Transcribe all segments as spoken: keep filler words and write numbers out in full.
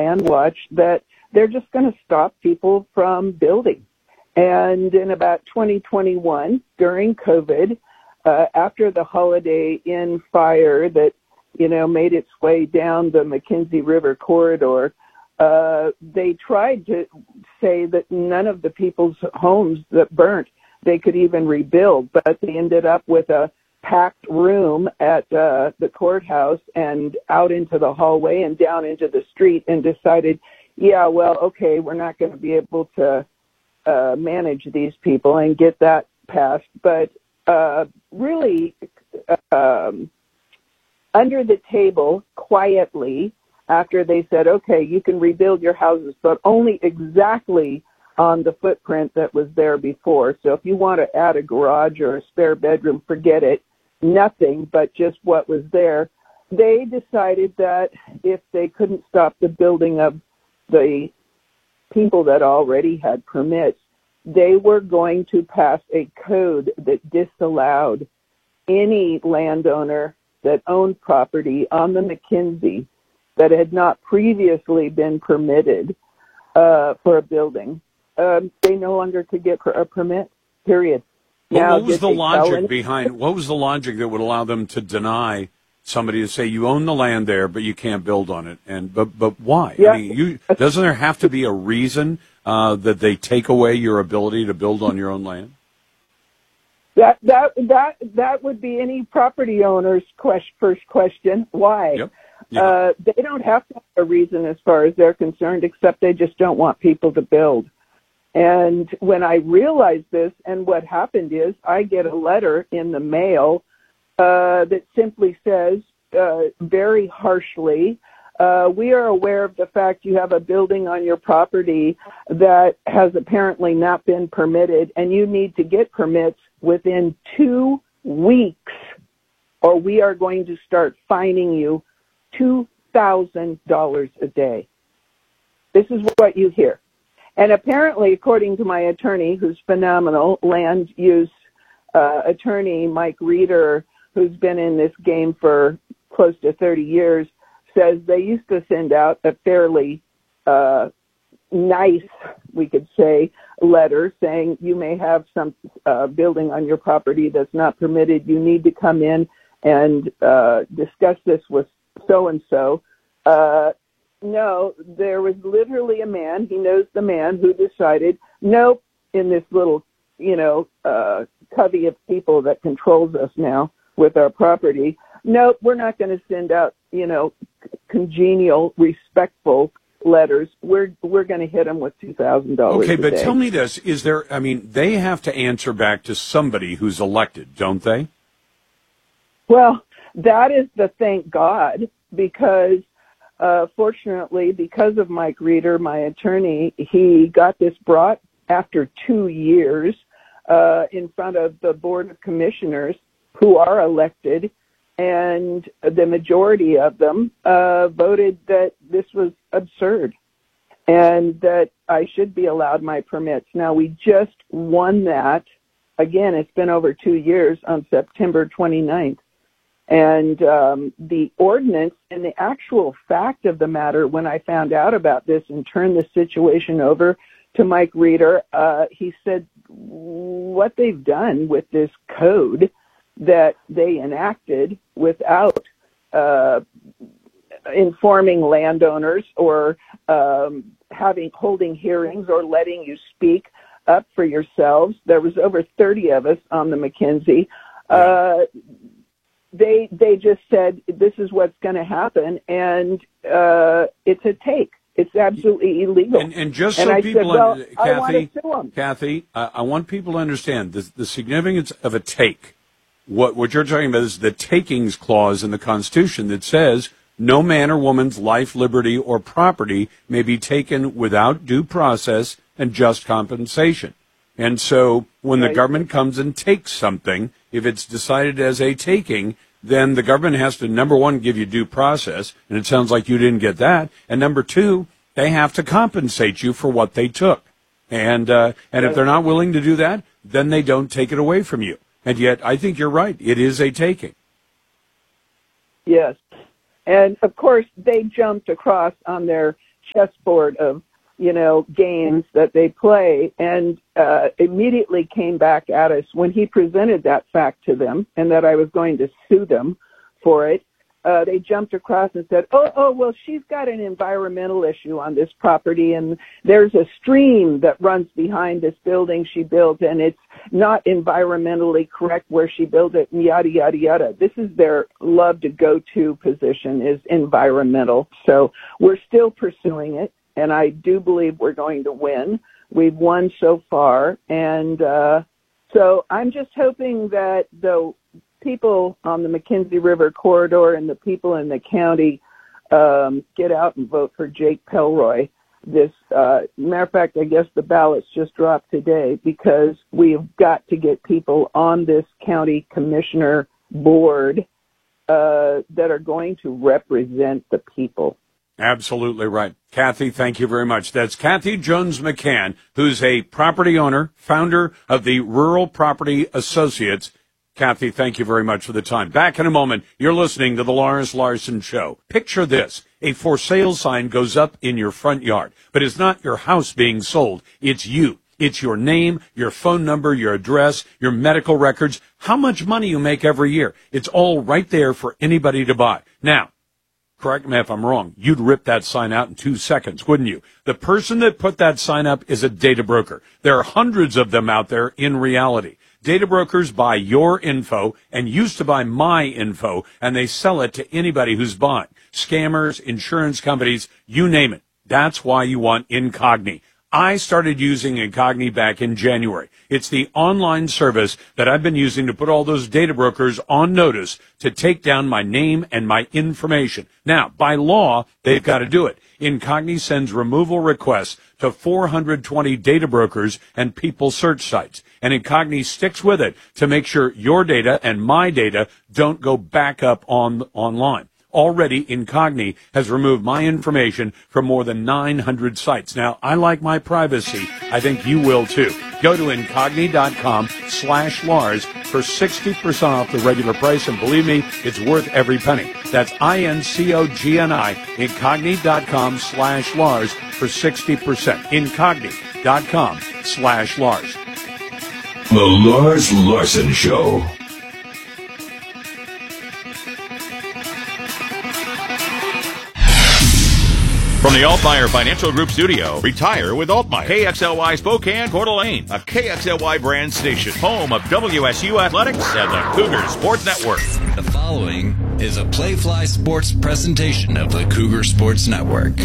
land watch that they're just going to stop people from building. And in about twenty twenty-one, during COVID, uh, after the Holiday Inn fire that, you know, made its way down the McKenzie River corridor, uh, they tried to say that none of the people's homes that burnt, they could even rebuild, but they ended up with a packed room at uh, the courthouse and out into the hallway and down into the street, and decided, yeah, well, okay, we're not going to be able to uh, manage these people and get that passed. But uh, really, um, under the table, quietly, after they said, okay, you can rebuild your houses, but only exactly on the footprint that was there before. So if you want to add a garage or a spare bedroom, forget it. Nothing but just what was there. They decided that if they couldn't stop the building of the people that already had permits, they were going to pass a code that disallowed any landowner that owned property on the McKenzie that had not previously been permitted uh, for a building. Um, they no longer could get a permit, period. Now, what was the logic behind, what was the logic that would allow them to deny somebody to say you own the land there, but you can't build on it? And but but why? Yeah. I mean, you, doesn't there have to be a reason uh, that they take away your ability to build on your own land? That that that that would be any property owner's question, first question. Why? Yep. Yep. Uh, they don't have to have a reason as far as they're concerned, except they just don't want people to build. And when I realized this, and what happened is I get a letter in the mail uh, that simply says uh, very harshly, uh, we are aware of the fact you have a building on your property that has apparently not been permitted, and you need to get permits within two weeks, or we are going to start fining you two thousand dollars a day. This is what you hear. And apparently, according to my attorney, who's phenomenal, land use uh, attorney Mike Reeder, who's been in this game for close to thirty years, says they used to send out a fairly uh, nice, we could say, letter saying you may have some uh, building on your property that's not permitted. You need to come in and uh, discuss this with so-and-so. Uh, No, there was literally a man, he knows the man, who decided, nope, in this little, you know, uh, covey of people that controls us now with our property, nope, we're not going to send out, you know, congenial, respectful letters. We're we're going to hit them with two thousand dollars Okay, a but day. tell me this, is there, I mean, they have to answer back to somebody who's elected, don't they? Well, that is the thank God, because Uh, fortunately, because of Mike Reeder, my attorney, he got this brought after two years uh, in front of the Board of Commissioners, who are elected, and the majority of them uh, voted that this was absurd and that I should be allowed my permits. Now, we just won that. Again, it's been over two years on September twenty-ninth. And um, the ordinance and the actual fact of the matter, when I found out about this and turned the situation over to Mike Reeder, uh, he said what they've done with this code that they enacted without uh, informing landowners or um, having holding hearings or letting you speak up for yourselves. There was over thirty of us on the McKenzie. Uh, They they just said this is what's going to happen, and uh, it's a take. It's absolutely illegal. And, and just so and I people, said, well, under, I Kathy, want to sue them. Kathy, I, I want people to understand the, the significance of a take. What what you're talking about is the takings clause in the Constitution that says no man or woman's life, liberty, or property may be taken without due process and just compensation. And so when Right. the government comes and takes something, if it's decided as a taking, then the government has to, number one, give you due process, and it sounds like you didn't get that. And number two, they have to compensate you for what they took. And uh, and if they're not willing to do that, then they don't take it away from you. And yet, I think you're right. It is a taking. Yes. And, of course, they jumped across on their chessboard of, you know, games that they play, and uh, immediately came back at us when he presented that fact to them and that I was going to sue them for it. Uh, they jumped across and said, oh, oh, well, she's got an environmental issue on this property, and there's a stream that runs behind this building she built, and it's not environmentally correct where she built it, and yada, yada, yada. This is their love to go-to position, is environmental. So we're still pursuing it, and I do believe we're going to win. We've won so far, and uh, so I'm just hoping that the people on the McKenzie River corridor and the people in the county um, get out and vote for Jake Pelroy. This, uh, matter of fact, I guess the ballots just dropped today, because we've got to get people on this county commissioner board uh, that are going to represent the people. Absolutely right. Kathy, thank you very much. That's Kathy Jones McCann, who's a property owner, founder of the Rural Property Associates. Kathy, thank you very much for the time. Back in a moment. You're listening to the Lars Larson Show. Picture this. A for sale sign goes up in your front yard, but it's not your house being sold. It's you. It's your name, your phone number, your address, your medical records, how much money you make every year. It's all right there for anybody to buy. Now, correct me if I'm wrong, you'd rip that sign out in two seconds, wouldn't you? The person that put that sign up is a data broker. There are hundreds of them out there in reality. Data brokers buy your info and used to buy my info, and they sell it to anybody who's buying. Scammers, insurance companies, you name it. That's why you want Incogni. I started using Incogni back in January. It's the online service that I've been using to put all those data brokers on notice to take down my name and my information. Now, by law, they've got to do it. Incogni sends removal requests to four hundred twenty data brokers and people search sites. And Incogni sticks with it to make sure your data and my data don't go back up on online. Already, Incogni has removed my information from more than nine hundred sites. Now, I like my privacy. I think you will too. Go to Incogni.com slash Lars for sixty percent off the regular price, and believe me, it's worth every penny. That's I-N-C-O-G-N-I, Incogni.com slash Lars for sixty percent. Incogni.com slash Lars. The Lars Larson Show. From the Altmaier Financial Group studio, retire with Altmaier. K X L Y Spokane, Coeur d'Alene, a K X L Y brand station, home of W S U Athletics and the Cougar Sports Network. The following is a Playfly Sports presentation of the Cougar Sports Network.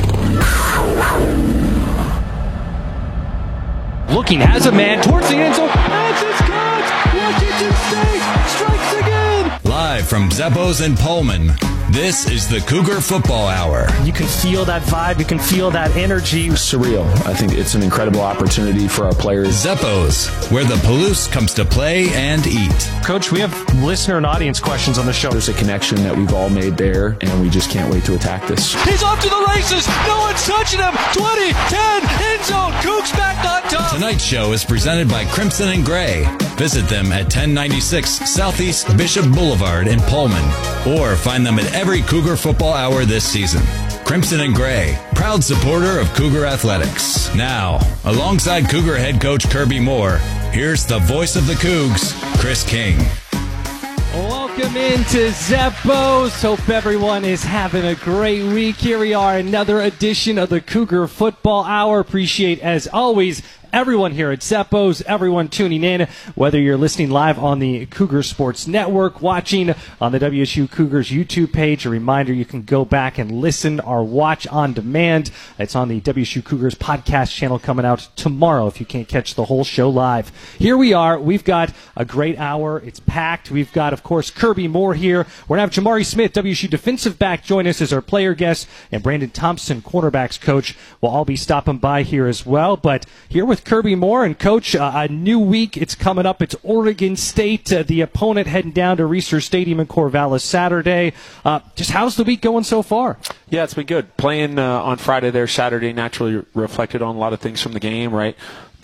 Looking as a man towards the end zone, and it's caught! Washington State strikes again! Live from Zeppos and Pullman, this is the Cougar Football Hour. You can feel that vibe. You can feel that energy. Surreal. I think it's an incredible opportunity for our players. Zeppos, where the Palouse comes to play and eat. Coach, we have listener and audience questions on the show. There's a connection that we've all made there, and we just can't wait to attack this. He's off to the races. No one's touching him. twenty, ten, end zone. Cougs back on top. Tonight's show is presented by Crimson and Gray. Visit them at ten ninety-six Southeast Bishop Boulevard in Pullman, or find them at every Cougar Football Hour this season. Crimson and Gray, proud supporter of Cougar Athletics. Now, alongside Cougar head coach Kirby Moore, here's the voice of the Cougs, Chris King. Welcome into Zeppos. Hope everyone is having a great week. Here we are, another edition of the Cougar Football Hour. Appreciate, as always, everyone here at Zeppos, everyone tuning in, whether you're listening live on the Cougar Sports Network, watching on the W S U Cougars YouTube page. A reminder, you can go back and listen or watch on demand. It's on the W S U Cougars podcast channel coming out tomorrow if you can't catch the whole show live. Here we are. We've got a great hour. It's packed. We've got, of course, Kirby Moore here. We're going to have Jamari Smith, W S U defensive back, join us as our player guest, and Brandon Thompson, cornerbacks coach, will all be stopping by here as well. But here with Kirby Moore and Coach, uh, a new week. It's coming up. It's Oregon State, uh, the opponent, heading down to Reser Stadium in Corvallis Saturday. Uh, just how's the week going so far? Yeah, it's been good. Playing uh, on Friday there, Saturday naturally reflected on a lot of things from the game, right?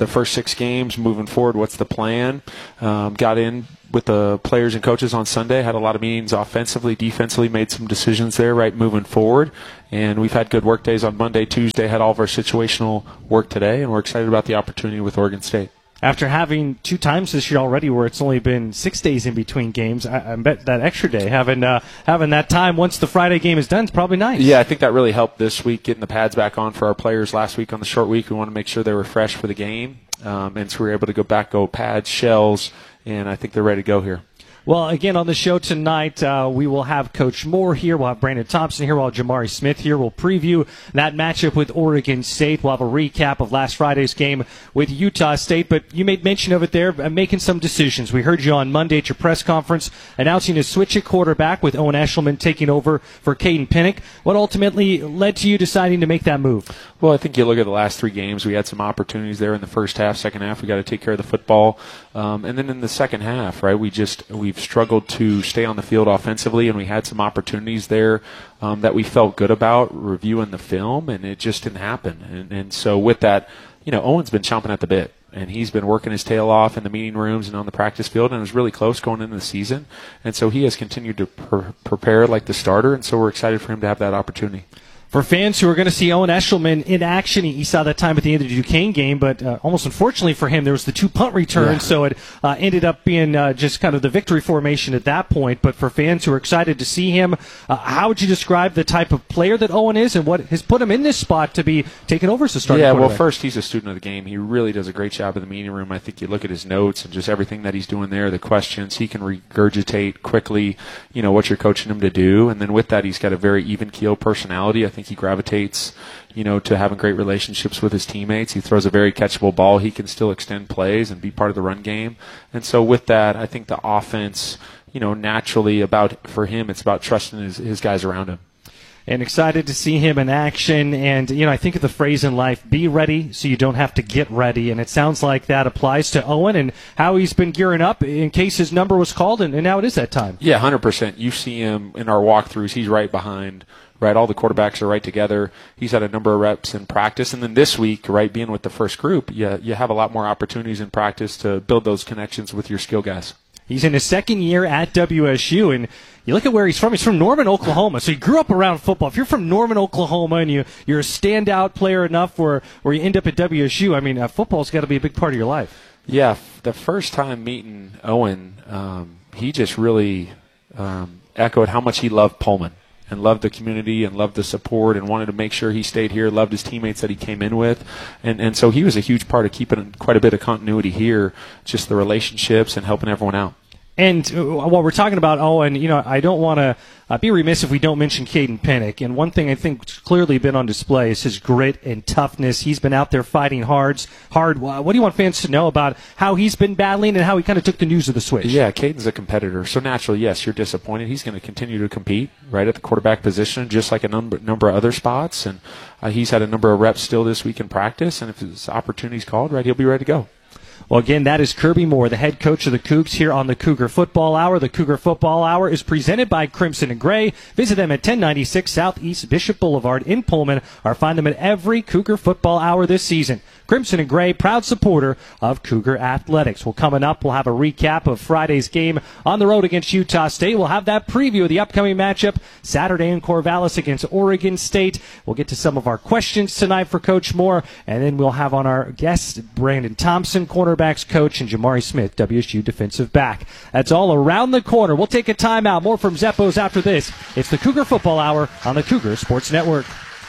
the first six games moving forward. What's the plan? Um, got in with the players and coaches on Sunday, had a lot of meetings offensively, defensively, made some decisions there, right, moving forward. And we've had good work days on Monday, Tuesday, had all of our situational work today, and we're excited about the opportunity with Oregon State. After having two times this year already where it's only been six days in between games, I, I bet that extra day, having uh, having that time once the Friday game is done, is probably nice. Yeah, I think that really helped this week, getting the pads back on for our players last week on the short week. We want to make sure they were fresh for the game. Um, and so we were able to go back, go pads, shells, and I think they're ready to go here. Well, again, on the show tonight, uh, we will have Coach Moore here. We'll have Brandon Thompson here. We'll have Jamari Smith here. We'll preview that matchup with Oregon State. We'll have a recap of last Friday's game with Utah State. But you made mention of it there, uh, making some decisions. We heard you on Monday at your press conference announcing a switch at quarterback with Owen Eshelman taking over for Caden Pinnock. What ultimately led to you deciding to make that move? Well, I think you look at the last three games. We had some opportunities there in the first half, second half. We got to take care of the football. Um, and then in the second half, right, we just we've struggled to stay on the field offensively, and we had some opportunities there um, that we felt good about reviewing the film, and it just didn't happen. And, and so with that, you know, Owen's been chomping at the bit, and he's been working his tail off in the meeting rooms and on the practice field, and it was really close going into the season. And so he has continued to per- prepare like the starter, and so we're excited for him to have that opportunity. For fans who are going to see Owen Eshelman in action, he saw that time at the end of the Duquesne game, but uh, almost unfortunately for him, there was the two punt returns, yeah. so it uh, ended up being uh, just kind of the victory formation at that point. But for fans who are excited to see him, uh, how would you describe the type of player that Owen is and what has put him in this spot to be taken over as a starting Yeah, quarterback? well, first, he's a student of the game. He really does a great job in the meeting room. I think you look at his notes and just everything that he's doing there, the questions, he can regurgitate quickly, you know, what you're coaching him to do. And then with that, he's got a very even-keel personality. I think he gravitates you know, to having great relationships with his teammates. He throws a very catchable ball. He can still extend plays and be part of the run game. And so with that, I think the offense, you know, naturally about, for him, it's about trusting his, his guys around him. And excited to see him in action. And, you know, I think of the phrase in life, be ready so you don't have to get ready. And it sounds like that applies to Owen and how he's been gearing up in case his number was called, and, and now it is that time. Yeah, one hundred percent. You see him in our walkthroughs. He's right behind, right? All the quarterbacks are right together. He's had a number of reps in practice. And then this week, right, being with the first group, you, you have a lot more opportunities in practice to build those connections with your skill guys. He's in his second year at W S U, and you look at where he's from. He's from Norman, Oklahoma. So he grew up around football. If you're from Norman, Oklahoma, and you, you're a standout player enough where, where you end up at W S U, I mean, uh, football's got to be a big part of your life. Yeah, the first time meeting Owen, um, he just really um, echoed how much he loved Pullman and loved the community and loved the support and wanted to make sure he stayed here, loved his teammates that he came in with. And, and so he was a huge part of keeping quite a bit of continuity here, just the relationships and helping everyone out. And while we're talking about Owen, you know, I don't want to uh, be remiss if we don't mention Caden Pinnock. And one thing I think has clearly been on display is his grit and toughness. He's been out there fighting hard. hard. What do you want fans to know about how he's been battling and how he kind of took the news of the switch? Yeah, Caden's a competitor. So naturally, yes, you're disappointed. He's going to continue to compete right at the quarterback position, just like a number, number of other spots. And uh, he's had a number of reps still this week in practice. And if his opportunity's called, right, he'll be ready to go. Well, again, that is Kirby Moore, the head coach of the Cougs here on the Cougar Football Hour. The Cougar Football Hour is presented by Crimson and Gray. Visit them at ten ninety-six Southeast Bishop Boulevard in Pullman, or find them at every Cougar Football Hour this season. Crimson and Gray, proud supporter of Cougar Athletics. Well, coming up, we'll have a recap of Friday's game on the road against Utah State. We'll have that preview of the upcoming matchup Saturday in Corvallis against Oregon State. We'll get to some of our questions tonight for Coach Moore, and then we'll have on our guest Brandon Thompson, cornerbacks coach, and Jamari Smith, W S U defensive back. That's all around the corner. We'll take a timeout. More from Zeppos after this. It's the Cougar Football Hour on the Cougar Sports Network.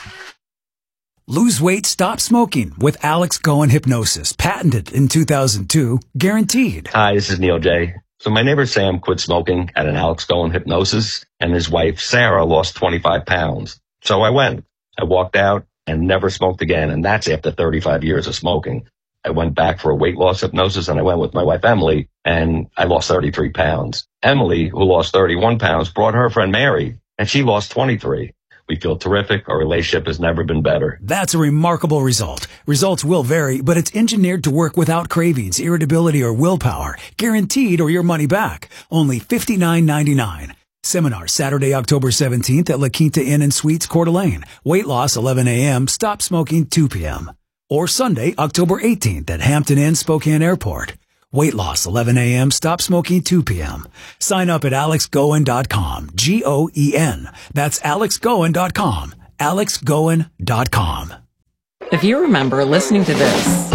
Lose weight, stop smoking with Alex Goen Hypnosis. Patented in two thousand two. Guaranteed. Hi, this is Neil J. So my neighbor Sam quit smoking at an Alex Goen Hypnosis, and his wife Sarah lost twenty-five pounds. So I went. I walked out and never smoked again, and that's after thirty-five years of smoking. I went back for a weight loss hypnosis, and I went with my wife Emily, and I lost thirty-three pounds. Emily, who lost thirty-one pounds, brought her friend Mary, and she lost twenty-three. We feel terrific. Our relationship has never been better. That's a remarkable result. Results will vary, but it's engineered to work without cravings, irritability, or willpower. Guaranteed or your money back. Only fifty-nine ninety-nine. Seminar Saturday, October seventeenth at La Quinta Inn and Suites, Coeur d'Alene. Weight loss eleven a.m. Stop smoking two p.m. Or Sunday, October eighteenth at Hampton Inn Spokane Airport. Weight loss eleven a.m., stop smoking two p.m. Sign up at alex goen dot com, G O E N. That's alex goen dot com, alex goen dot com. If you remember listening to this,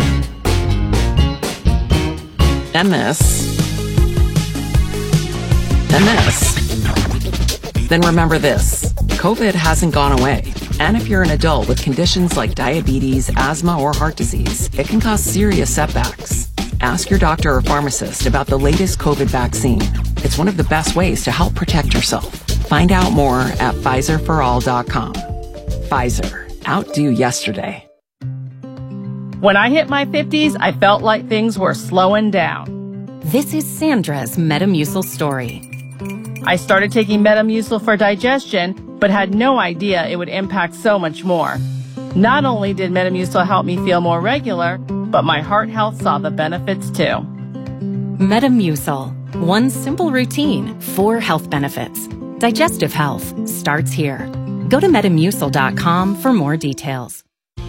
and this, and this, then remember this. COVID hasn't gone away. And if you're an adult with conditions like diabetes, asthma, or heart disease, it can cause serious setbacks. Ask your doctor or pharmacist about the latest COVID vaccine. It's one of the best ways to help protect yourself. Find out more at Pfizer for all dot com. Pfizer. Outdo yesterday. When I hit my fifties, I felt like things were slowing down. This is Sandra's Metamucil story. I started taking Metamucil for digestion, but had no idea it would impact so much more. Not only did Metamucil help me feel more regular, but my heart health saw the benefits too. Metamucil. One simple routine, four health benefits. Digestive health starts here. Go to metamucil dot com for more details.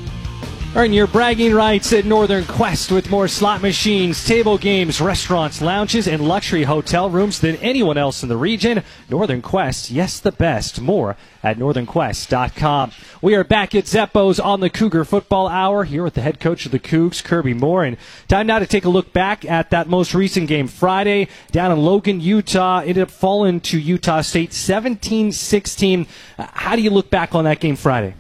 Earn your bragging rights at Northern Quest with more slot machines, table games, restaurants, lounges, and luxury hotel rooms than anyone else in the region. Northern Quest, yes, the best. More at northern quest dot com. We are back at Zeppo's on the Cougar Football Hour here with the head coach of the Cougs, Kirby Moore. And time now to take a look back at that most recent game Friday down in Logan, Utah. Ended up falling to Utah State seventeen sixteen. Uh, how do you look back on that game Friday?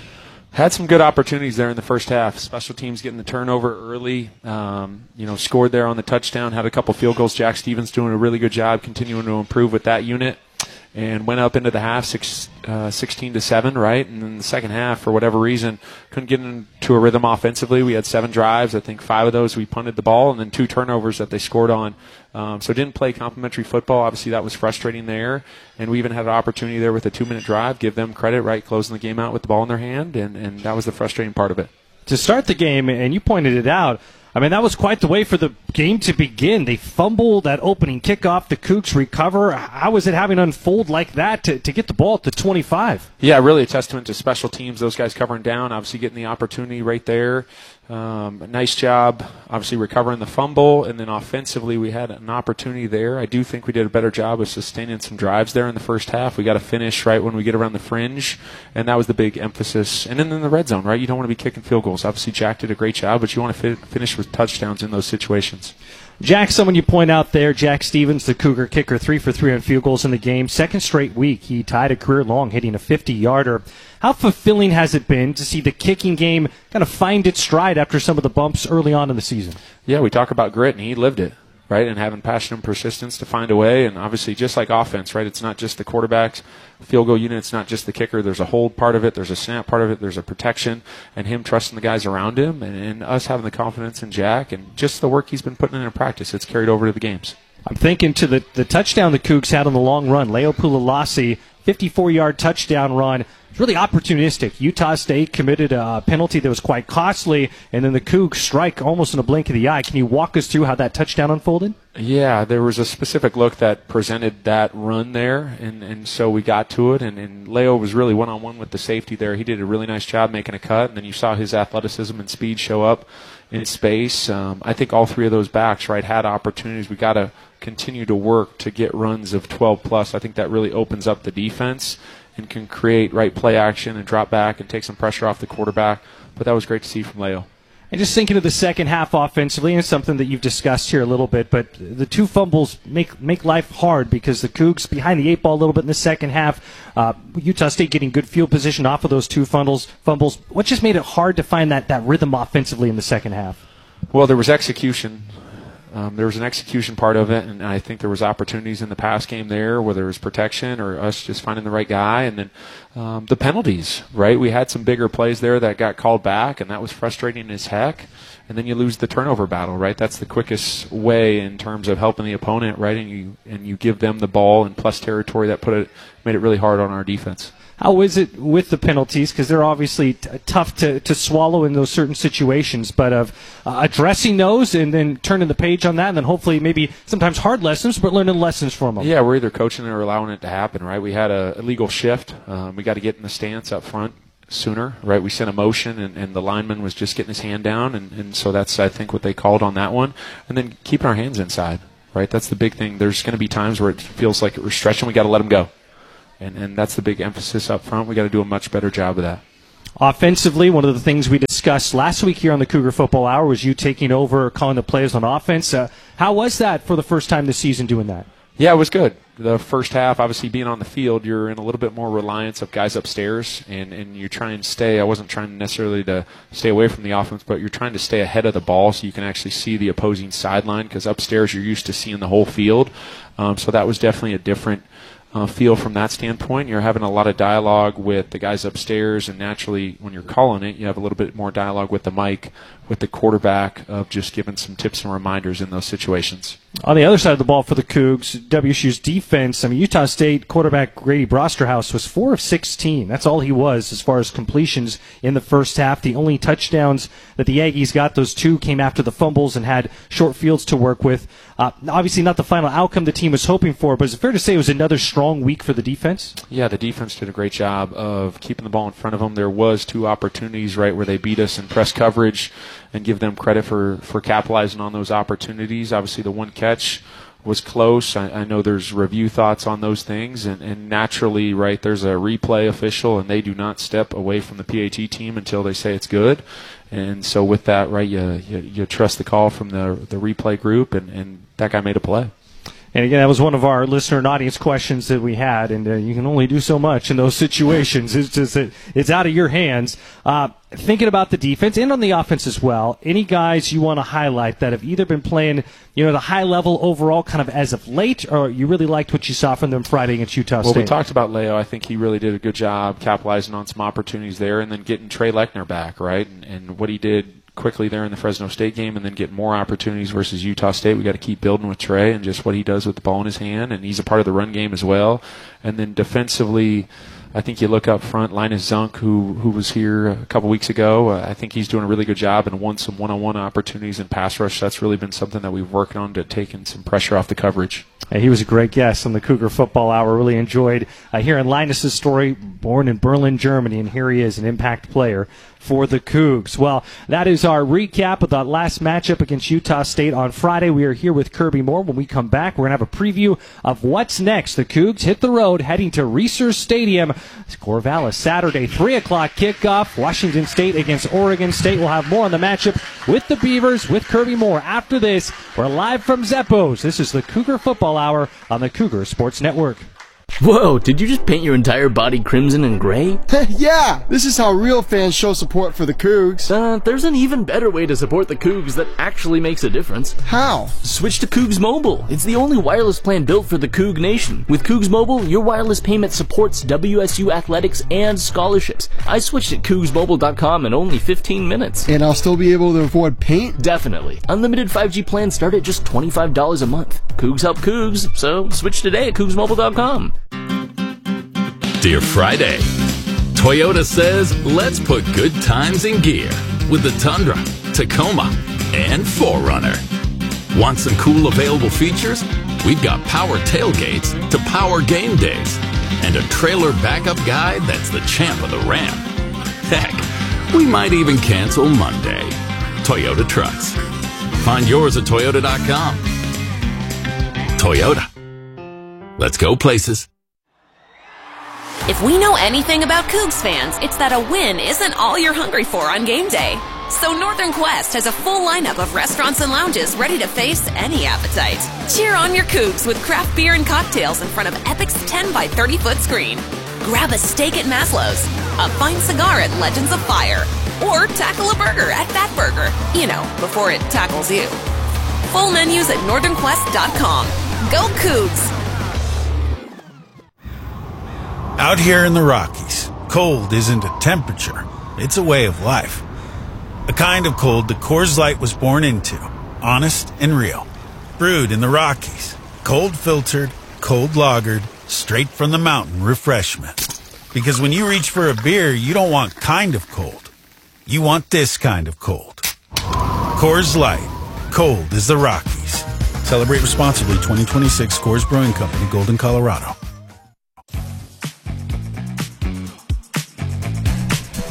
Had some good opportunities there in the first half. Special teams getting the turnover early. Um, you know, scored there on the touchdown. Had a couple field goals. Jack Stevens doing a really good job, continuing to improve with that unit, and went up into the half six, uh, sixteen to seven, right? And then the second half, for whatever reason, couldn't get into a rhythm offensively. We had seven drives. I think five of those we punted the ball, and then two turnovers that they scored on. Um, so didn't play complimentary football. Obviously, that was frustrating there. And we even had an opportunity there with a two-minute drive. Give them credit, right, closing the game out with the ball in their hand, and, and that was the frustrating part of it. To start the game, and you pointed it out, I mean, that was quite the way for the game to begin. They fumble that opening kickoff. The Cougs recover. How was it having unfold like that to, to get the ball at the twenty-five? Yeah, really a testament to special teams, those guys covering down, obviously getting the opportunity right there. Um, nice job, obviously recovering the fumble, and then offensively we had an opportunity there. I do think we did a better job of sustaining some drives there in the first half. We got to finish right when we get around the fringe, and that was the big emphasis. And then in the red zone, right, you don't want to be kicking field goals. Obviously Jack did a great job, but you want to fi- finish with touchdowns in those situations. Jack, someone you point out there, Jack Stevens, the Cougar kicker, three for three on field goals in the game. Second straight week, he tied a career long, hitting a fifty-yarder. How fulfilling has it been to see the kicking game kind of find its stride after some of the bumps early on in the season? Yeah, we talk about grit, and he lived it, right, and having passion and persistence to find a way. And obviously, just like offense, right, it's not just the quarterback's field goal unit, it's not just the kicker. There's a hold part of it, there's a snap part of it, there's a protection, and him trusting the guys around him, and, and us having the confidence in Jack, and just the work he's been putting in in practice. It's carried over to the games. I'm thinking to the, the touchdown the Cougs had on the long run. Leo Pulalasi, fifty-four-yard touchdown run. It's really opportunistic. Utah State committed a penalty that was quite costly, and then the Cougs strike almost in a blink of the eye. Can you walk us through how that touchdown unfolded? Yeah, there was a specific look that presented that run there, and, and so we got to it, and, and Leo was really one-on-one with the safety there. He did a really nice job making a cut, and then you saw his athleticism and speed show up in space. Um, I think all three of those backs, right, had opportunities. We got to continue to work to get runs of twelve plus. I think that really opens up the defense and can create right play action and drop back and take some pressure off the quarterback. But that was great to see from Leo. And just thinking of the second half offensively, and something that you've discussed here a little bit, but the two fumbles make make life hard because the Cougs behind the eight ball a little bit in the second half. Uh, Utah State getting good field position off of those two fumbles. Fumbles. What just made it hard to find that, that rhythm offensively in the second half? Well, there was execution. Um, there was an execution part of it, and I think there was opportunities in the pass game there, whether it was protection or us just finding the right guy, and then um, the penalties, right? We had some bigger plays there that got called back, and that was frustrating as heck. And then you lose the turnover battle, right? That's the quickest way in terms of helping the opponent, right? And you and you give them the ball in plus territory. That put it made it really hard on our defense. How is it with the penalties? Because they're obviously t- tough to, to swallow in those certain situations, but of uh, addressing those and then turning the page on that, and then hopefully maybe sometimes hard lessons, but learning lessons from them. Yeah, we're either coaching it or allowing it to happen, right? We had a illegal shift. Um, we got to get in the stance up front sooner, right? We sent a motion, and, and the lineman was just getting his hand down, and, and so that's, I think, what they called on that one. And then keeping our hands inside, right? That's the big thing. There's going to be times where it feels like we're stretching. We got to let them go. And, and that's the big emphasis up front. We got to do a much better job of that. Offensively, one of the things we discussed last week here on the Cougar Football Hour was you taking over, calling the plays on offense. Uh, how was that for the first time this season doing that? Yeah, it was good. The first half, obviously being on the field, you're in a little bit more reliance of guys upstairs, and, and you're trying to stay. I wasn't trying necessarily to stay away from the offense, but you're trying to stay ahead of the ball so you can actually see the opposing sideline, because upstairs you're used to seeing the whole field. Um, so that was definitely a different Uh, feel from that standpoint. You're having a lot of dialogue with the guys upstairs, and naturally when you're calling it, you have a little bit more dialogue with the mic, with the quarterback, of just giving some tips and reminders in those situations. On the other side of the ball for the Cougs, W S U's defense, I mean, Utah State quarterback Grady Brosterhouse was four of sixteen. That's all he was as far as completions in the first half. The only touchdowns that the Aggies got, those two came after the fumbles and had short fields to work with. Uh, obviously not the final outcome the team was hoping for, but is it fair to say it was another strong week for the defense? Yeah, the defense did a great job of keeping the ball in front of them. There was two opportunities, right, where they beat us in press coverage, and give them credit for, for capitalizing on those opportunities. Obviously, the one catch was close. I, I know there's review thoughts on those things, and, and naturally, right, there's a replay official, and they do not step away from the P A T team until they say it's good. And so with that, right, you you, you trust the call from the the replay group, and, and that guy made a play. And again, that was one of our listener and audience questions that we had, and uh, you can only do so much in those situations. It's just that it's out of your hands. Uh, thinking about the defense and on the offense as well, any guys you want to highlight that have either been playing, you know, the high level overall kind of as of late, or you really liked what you saw from them Friday against Utah State? Well, we talked about Leo. I think he really did a good job capitalizing on some opportunities there, and then getting Trey Lechner back, right, and, and what he did quickly there in the Fresno State game, and then get more opportunities versus Utah State. We got to keep building with Trey and just what he does with the ball in his hand, and he's a part of the run game as well. And then defensively, I think you look up front, Linus Zunk, who who was here a couple weeks ago. Uh, I think he's doing a really good job and won some one-on-one opportunities in pass rush. That's really been something that we've worked on to taking some pressure off the coverage. Hey, he was a great guest on the Cougar Football Hour. Really enjoyed uh, hearing Linus's story. Born in Berlin, Germany, and here he is, an impact player for the Cougs. Well, that is our recap of the last matchup against Utah State on Friday. We are here with Kirby Moore. When we come back, we're going to have a preview of what's next. The Cougs hit the road, heading to Reser Stadium. Corvallis, Saturday, three o'clock kickoff. Washington State against Oregon State. We'll have more on the matchup with the Beavers, with Kirby Moore. After this, we're live from Zeppo's. This is the Cougar Football Hour on the Cougar Sports Network. Whoa, did you just paint your entire body crimson and gray? Yeah, this is how real fans show support for the Cougs. Uh, there's an even better way to support the Cougs that actually makes a difference. How? Switch to Cougs Mobile. It's the only wireless plan built for the Coug Nation. With Cougs Mobile, your wireless payment supports W S U athletics and scholarships. I switched at Cougs Mobile dot com in only fifteen minutes. And I'll still be able to afford paint? Definitely. Unlimited five G plans start at just twenty-five dollars a month. Cougs help Cougs, so switch today at Cougs Mobile dot com. Dear Friday, Toyota says let's put good times in gear with the Tundra, Tacoma, and four runner. Want some cool available features? We've got power tailgates to power game days and a trailer backup guide that's the champ of the ramp. Heck, we might even cancel Monday. Toyota Trucks. Find yours at Toyota dot com. Toyota. Let's go places. If we know anything about Cougs fans, it's that a win isn't all you're hungry for on game day. So Northern Quest has a full lineup of restaurants and lounges ready to face any appetite. Cheer on your Cougs with craft beer and cocktails in front of Epic's ten by thirty foot screen. Grab a steak at Maslow's, a fine cigar at Legends of Fire, or tackle a burger at Fat Burger, you know, before it tackles you. Full menus at northern quest dot com. Go Cougs! Out here in the Rockies, cold isn't a temperature, it's a way of life. A kind of cold that Coors Light was born into, honest and real. Brewed in the Rockies, cold filtered, cold lagered, straight from the mountain refreshment. Because when you reach for a beer, you don't want kind of cold. You want this kind of cold. Coors Light, cold as the Rockies. Celebrate responsibly. Twenty twenty-six Coors Brewing Company, Golden, Colorado.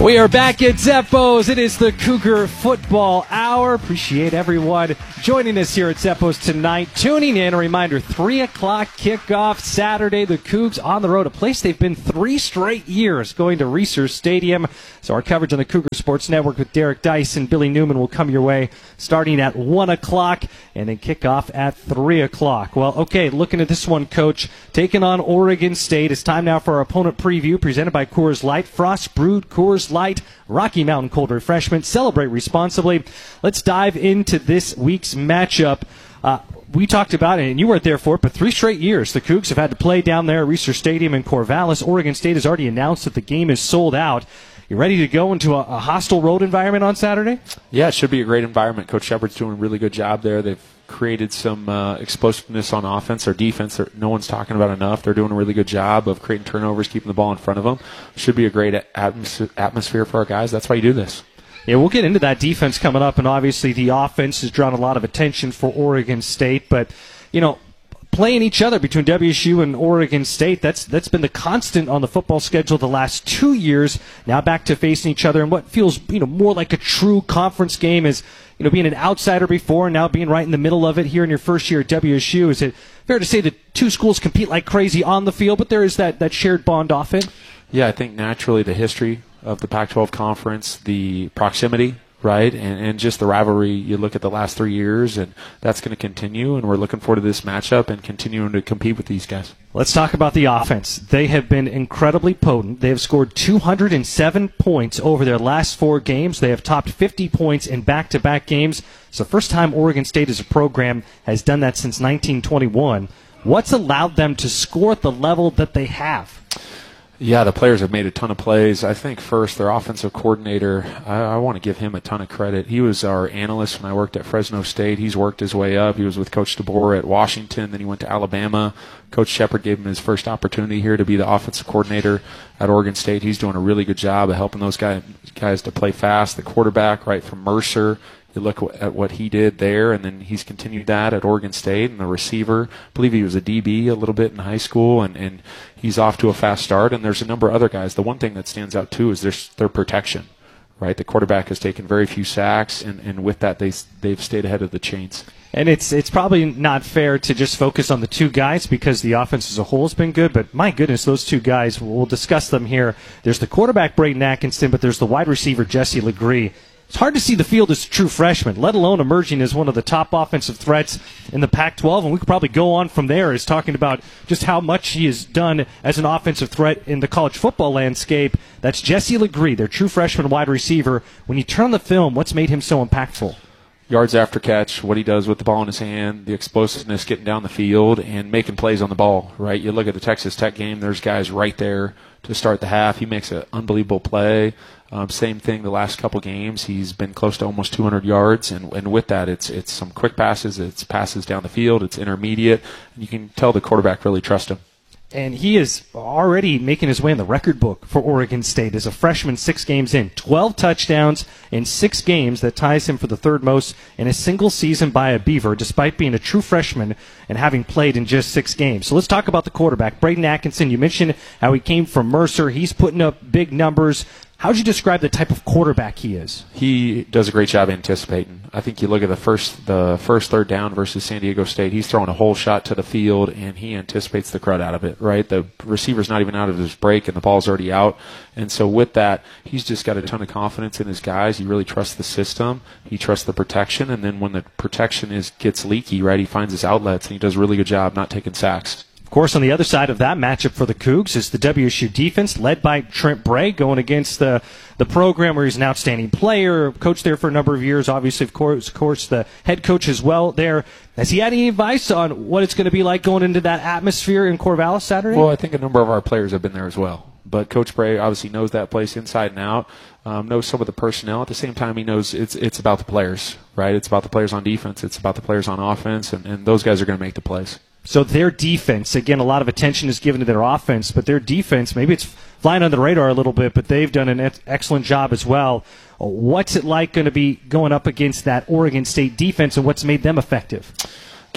We are back at Zeppo's. It is the Cougar Football Hour. Appreciate everyone joining us here at Zeppo's tonight. Tuning in, a reminder, three o'clock kickoff Saturday. The Cougs on the road, a place they've been three straight years, going to Reser Stadium. So our coverage on the Cougar Sports Network with Derek Dice and Billy Newman will come your way starting at one o'clock and then kick off at three o'clock. Well, okay, looking at this one, Coach, taking on Oregon State. It's time now for our opponent preview presented by Coors Light. Frost Brewed Coors Light, Rocky Mountain Cold Refreshment. Celebrate responsibly. Let's dive into this week's matchup. Uh, we talked about it, and you weren't there for it, but three straight years the Cougs have had to play down there at Reser Stadium in Corvallis. Oregon State has already announced that the game is sold out. You ready to go into a, a hostile road environment on Saturday? Yeah, it should be a great environment. Coach Shepard's doing a really good job there. They've created some uh, explosiveness on offense or defense that no one's talking about enough. They're doing a really good job of creating turnovers, keeping the ball in front of them. Should be a great atmos- atmosphere for our guys. That's why you do this. Yeah, we'll get into that defense coming up, and obviously the offense has drawn a lot of attention for Oregon State. But, you know, playing each other between W S U and Oregon State, that's that's been the constant on the football schedule the last two years. Now back to facing each other in what feels, you know, more like a true conference game as, you know, being an outsider before and now being right in the middle of it here in your first year at W S U. Is it fair to say that two schools compete like crazy on the field, but there is that, that shared bond off it? Yeah, I think naturally the history of the Pac twelve conference, the proximity, right, and, and just the rivalry. You look at the last three years, and that's going to continue, and we're looking forward to this matchup and continuing to compete with these guys. Let's talk about the offense. They have been incredibly potent. They have scored two hundred seven points over their last four games. They have topped fifty points in back-to-back games. It's the first time Oregon State as a program has done that since nineteen twenty-one. What's allowed them to score at the level that they have? Yeah, the players have made a ton of plays. I think first, their offensive coordinator, I, I want to give him a ton of credit. He was our analyst when I worked at Fresno State. He's worked his way up. He was with Coach DeBoer at Washington. Then he went to Alabama. Coach Shepard gave him his first opportunity here to be the offensive coordinator at Oregon State. He's doing a really good job of helping those guys, guys to play fast. The quarterback, right, from Mercer, you look at what he did there, and then he's continued that at Oregon State. And the receiver, I believe he was a D B a little bit in high school, and, and he's off to a fast start. And there's a number of other guys. The one thing that stands out, too, is their, their protection, right? The quarterback has taken very few sacks, and, and with that, they, they've stayed ahead of the chains. And it's it's probably not fair to just focus on the two guys because the offense as a whole has been good, but my goodness, those two guys, we'll discuss them here. There's the quarterback, Braden Atkinson, but there's the wide receiver, Jesse Legree. It's hard to see the field as a true freshman, let alone emerging as one of the top offensive threats in the Pac twelve, and we could probably go on from there as talking about just how much he has done as an offensive threat in the college football landscape. That's Jesse Legree, their true freshman wide receiver. When you turn on the film, what's made him so impactful? Yards after catch, what he does with the ball in his hand, the explosiveness getting down the field, and making plays on the ball, right? You look at the Texas Tech game, there's guys right there to start the half. He makes an unbelievable play. Um, same thing the last couple games. He's been close to almost two hundred yards, and, and with that, it's it's some quick passes, it's passes down the field, it's intermediate, and you can tell the quarterback really trusts him. And he is already making his way in the record book for Oregon State as a freshman six games in. twelve touchdowns in six games. That ties him for the third most in a single season by a Beaver, despite being a true freshman and having played in just six games. So let's talk about the quarterback. Braden Atkinson, you mentioned how he came from Mercer. He's putting up big numbers. How would you describe the type of quarterback he is? He does a great job anticipating. I think you look at the first the first third down versus San Diego State, he's throwing a whole shot to the field, and he anticipates the crud out of it, right? The receiver's not even out of his break, and the ball's already out. And so with that, he's just got a ton of confidence in his guys. He really trusts the system. He trusts the protection, and then when the protection is gets leaky, right, he finds his outlets, and he does a really good job not taking sacks. Of course, on the other side of that matchup for the Cougs is the W S U defense, led by Trent Bray, going against the the program where he's an outstanding player, coached there for a number of years. Obviously, of course, of course, the head coach as well there. Has he had any advice on what it's going to be like going into that atmosphere in Corvallis Saturday? Well, I think a number of our players have been there as well. But Coach Bray obviously knows that place inside and out, um, knows some of the personnel. At the same time, he knows it's it's about the players, right? It's about the players on defense. It's about the players on offense, and, and those guys are going to make the plays. So their defense, again, a lot of attention is given to their offense, but their defense, maybe it's flying under the radar a little bit, but they've done an excellent job as well. What's it like going to be going up against that Oregon State defense, and what's made them effective?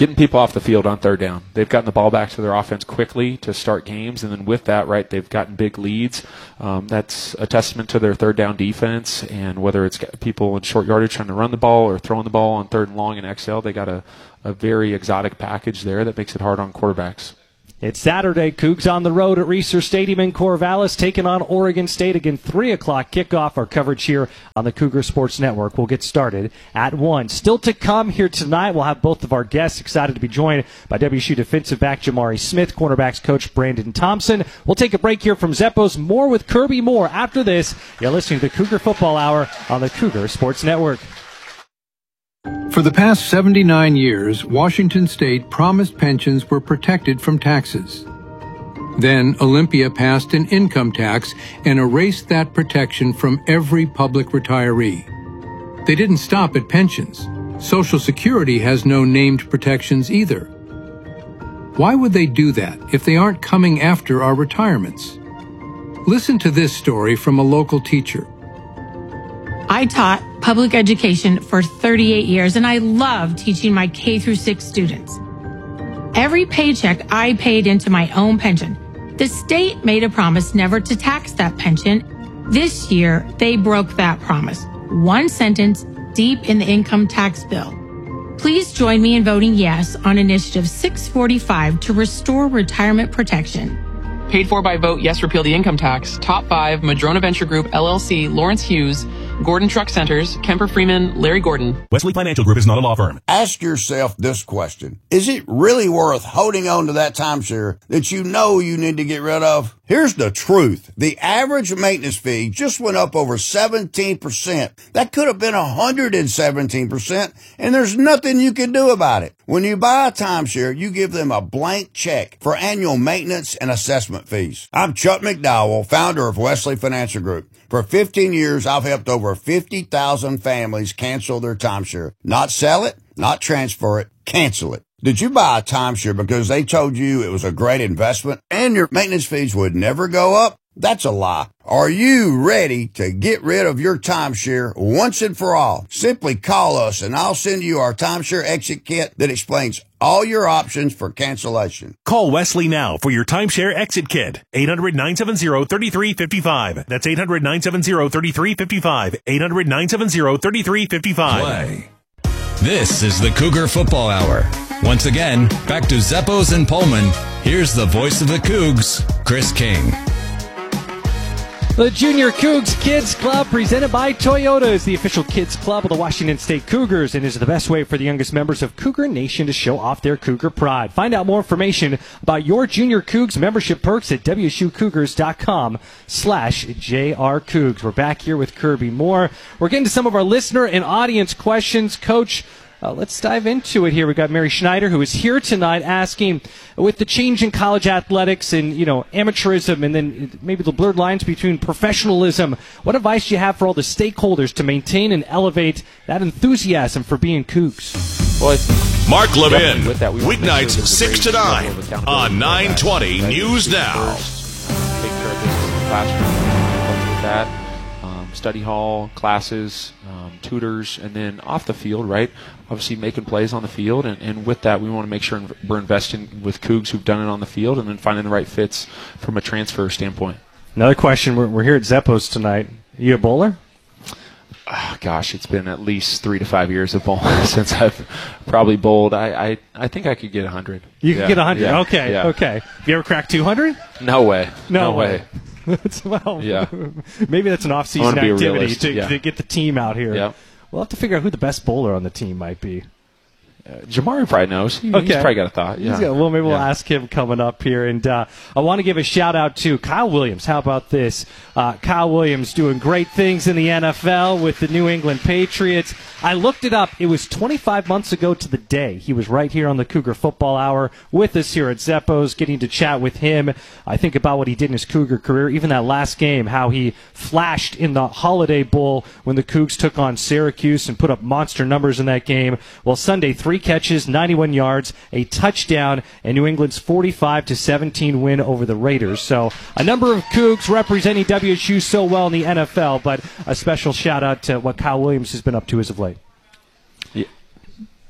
getting people off the field on third down. They've gotten the ball back to their offense quickly to start games, and then with that, right, they've gotten big leads. Um, that's a testament to their third down defense, and whether it's people in short yardage trying to run the ball or throwing the ball on third and long and X L, they got a, a very exotic package there that makes it hard on quarterbacks. It's Saturday. Cougs on the road at Reser Stadium in Corvallis, taking on Oregon State. Again, three o'clock kickoff. Our coverage here on the Cougar Sports Network will get started at one. Still to come here tonight, we'll have both of our guests excited to be joined by W S U defensive back Jamari Smith, cornerbacks coach Brandon Thompson. We'll take a break here from Zeppos. More with Kirby Moore after this. You're listening to the Cougar Football Hour on the Cougar Sports Network. For the past seventy-nine years, Washington State promised pensions were protected from taxes. Then Olympia passed an income tax and erased that protection from every public retiree. They didn't stop at pensions. Social Security has no named protections either. Why would they do that if they aren't coming after our retirements? Listen to this story from a local teacher. I taught public education for thirty-eight years, and I love teaching my K through six students. Every paycheck I paid into my own pension. The state made a promise never to tax that pension. This year, they broke that promise. One sentence deep in the income tax bill. Please join me in voting yes on Initiative six forty-five to restore retirement protection. Paid for by vote yes, repeal the income tax. Top five, Madrona Venture Group, L L C, Lawrence Hughes, Gordon Truck Centers, Kemper Freeman, Larry Gordon. Wesley Financial Group is not a law firm. Ask yourself this question. Is it really worth holding on to that timeshare that you know you need to get rid of? Here's the truth. The average maintenance fee just went up over seventeen percent. That could have been one hundred seventeen percent, and there's nothing you can do about it. When you buy a timeshare, you give them a blank check for annual maintenance and assessment fees. I'm Chuck McDowell, founder of Wesley Financial Group. For fifteen years, I've helped over fifty thousand families cancel their timeshare. Not sell it, not transfer it, cancel it. Did you buy a timeshare because they told you it was a great investment and your maintenance fees would never go up? That's a lie. Are you ready to get rid of your timeshare once and for all? Simply call us and I'll send you our timeshare exit kit that explains all your options for cancellation. Call Wesley now for your timeshare exit kit. eight hundred, nine seven zero, three three five five. That's eight hundred, nine seven zero, three three five five. eight hundred, nine seven zero, three three five five. Play. This is the Cougar Football Hour. Once again, back to Zeppos and Pullman. Here's the voice of the Cougs, Chris King. The Junior Cougs Kids Club, presented by Toyota, is the official kids club of the Washington State Cougars and is the best way for the youngest members of Cougar Nation to show off their Cougar pride. Find out more information about your Junior Cougs membership perks at W S U Cougars dot com slash J R Cougs. We're back here with Kirby Moore. We're getting to some of our listener and audience questions. Coach, Uh, let's dive into it here. We've got Mary Schneider, who is here tonight, asking, with the change in college athletics and, you know, amateurism and then maybe the blurred lines between professionalism, what advice do you have for all the stakeholders to maintain and elevate that enthusiasm for being Cougs? Well, Mark Levin, weeknights six to nine on nine twenty News Now. Take care of business in the classroom, with that. Study hall, classes, um, tutors, and then off the field, right? Obviously making plays on the field, and, and with that, we want to make sure we're investing with Cougs who've done it on the field and then finding the right fits from a transfer standpoint. Another question. We're, we're here at Zeppos tonight. Are you a bowler? Oh, gosh, it's been at least three to five years of bowling since I've probably bowled. I, I, I think I could get one hundred. You could yeah, get one hundred? Yeah, okay, yeah. okay. Have you ever cracked two hundred? No way. No, no way. way. well, yeah. Maybe that's an off-season activity to, yeah. to get the team out here. Yeah. We'll have to figure out who the best bowler on the team might be. Uh, Jamari probably knows. He, okay. He's probably got a thought. Yeah. Got, well, maybe we'll yeah. ask him coming up here. And uh, I want to give a shout-out to Kyle Williams. How about this? Uh, Kyle Williams doing great things in the N F L with the New England Patriots. I looked it up. It was twenty-five months ago to the day. He was right here on the Cougar Football Hour with us here at Zeppos, getting to chat with him. I think about what he did in his Cougar career, even that last game, how he flashed in the Holiday Bowl when the Cougs took on Syracuse and put up monster numbers in that game. Well, Sunday, three catches, ninety-one yards, a touchdown, and New England's forty-five to seventeen win over the Raiders. So a number of Cougs representing W S U so well in the N F L, but a special shout-out to what Kyle Williams has been up to as of late. Yeah.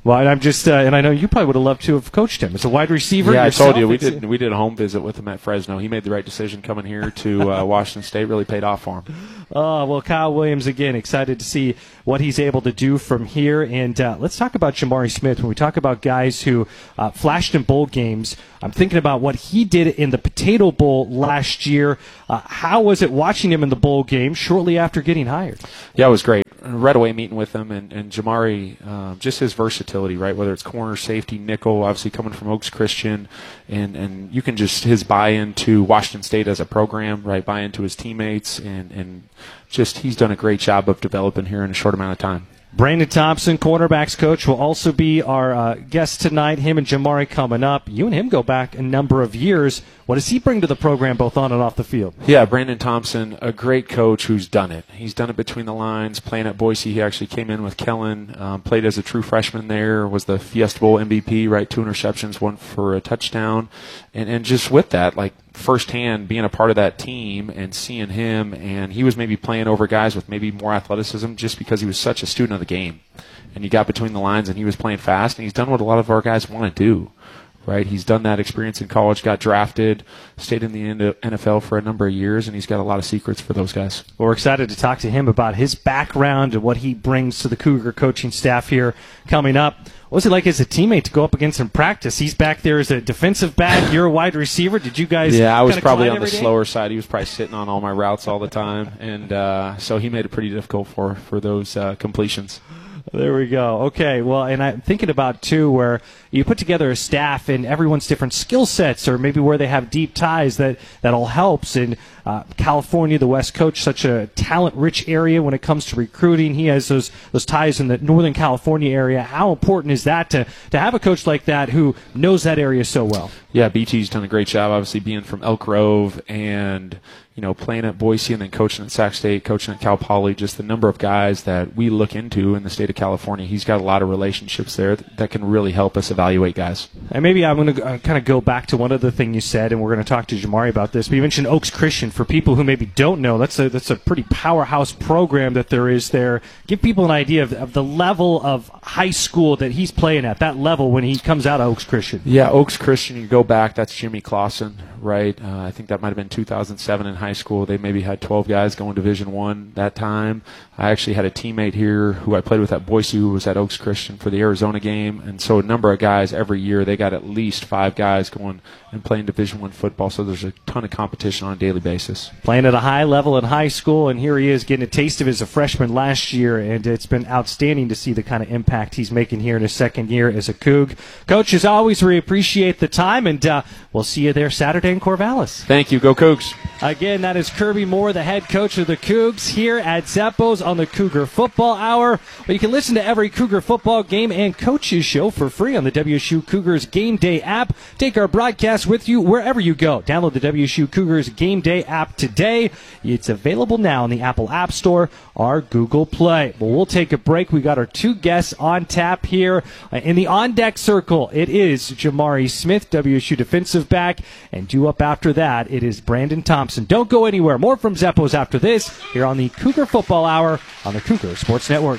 Well, and I'm just, uh, and I know you probably would have loved to have coached him as a wide receiver. Yeah, yourself. I told you we did. We did a home visit with him at Fresno. He made the right decision coming here to uh, Washington State. Really paid off for him. Oh, well, Kyle Williams, again, excited to see what he's able to do from here. And uh, let's talk about Jamari Smith. When we talk about guys who uh, flashed in bowl games, I'm thinking about what he did in the Potato Bowl last year. Uh, how was it watching him in the bowl game shortly after getting hired? Yeah, it was great. Right away meeting with him, and, and Jamari, uh, just his versatility, right? Whether it's corner, safety, nickel, obviously coming from Oaks Christian, and, and you can just, his buy-in to Washington State as a program, right? Buy-in to his teammates, and, and just he's done a great job of developing here in a short amount of time. Brandon Thompson, cornerbacks coach, will also be our uh, guest tonight. Him and Jamari coming up. You and him go back a number of years. What does he bring to the program both on and off the field? Yeah, Brandon Thompson, a great coach who's done it. He's done it between the lines, playing at Boise. He actually came in with Kellen, um, played as a true freshman there, was the Fiesta Bowl M V P, right? Two interceptions, one for a touchdown. And, and just with that, like, firsthand being a part of that team and seeing him, and he was maybe playing over guys with maybe more athleticism just because he was such a student of the game. And you got between the lines, and he was playing fast, and he's done what a lot of our guys want to do, right? He's done that experience in college, got drafted, stayed in the N F L for a number of years, and he's got a lot of secrets for those guys. Well, we're excited to talk to him about his background and what he brings to the Cougar coaching staff here coming up. What was it like as a teammate to go up against him in practice? He's back there as a defensive back. You're a wide receiver. Did you guys? Yeah, I was probably on the day? slower side. He was probably sitting on all my routes all the time, and uh, so he made it pretty difficult for for those uh, completions. There we go. Okay, well, and I'm thinking about, too, where you put together a staff and everyone's different skill sets, or maybe where they have deep ties, that, that all helps. And uh, California, the West Coast, such a talent-rich area when it comes to recruiting. He has those those ties in the Northern California area. How important is that to, to have a coach like that who knows that area so well? Yeah, B T's done a great job, obviously, being from Elk Grove and, you know, playing at Boise and then coaching at Sac State, coaching at Cal Poly, just the number of guys that we look into in the state of California. He's got a lot of relationships there that, that can really help us evaluate guys. And maybe I'm going to uh, kind of go back to one other thing you said, and we're going to talk to Jamari about this. But you mentioned Oaks Christian. For people who maybe don't know, that's a that's a pretty powerhouse program that there is there. Give people an idea of, of the level of high school that he's playing at, that level when he comes out of Oaks Christian. Yeah, Oaks Christian, you go back, that's Jimmy Clausen, right? Uh, I think that might have been two thousand seven in high school. They maybe had twelve guys going Division One that time. I actually had a teammate here who I played with at Boise who was at Oaks Christian for the Arizona game, and so a number of guys every year, they got at least five guys going and playing Division One football, so there's a ton of competition on a daily basis. Playing at a high level in high school, and here he is getting a taste of it as a freshman last year, and it's been outstanding to see the kind of impact he's making here in his second year as a Coug. Coach, as always, we appreciate the time, and uh, we'll see you there Saturday in Corvallis. Thank you. Go Cougs. Again, that is Kirby Moore, the head coach of the Cougs here at Zeppo's on the Cougar Football Hour. Well, you can listen to every Cougar football game and coaches show for free on the W S U Cougars Game Day app. Take our broadcast with you wherever you go. Download the W S U Cougars Game Day app today. It's available now in the Apple App Store or Google Play. Well, we'll take a break. We got our two guests on tap here in the on-deck circle. It is Jamari Smith, W S U defensive back, and due up after that, it is Brandon Thompson. Don't go anywhere. More from Zeppo's after this here on the Cougar Football Hour on the Cougar Sports Network.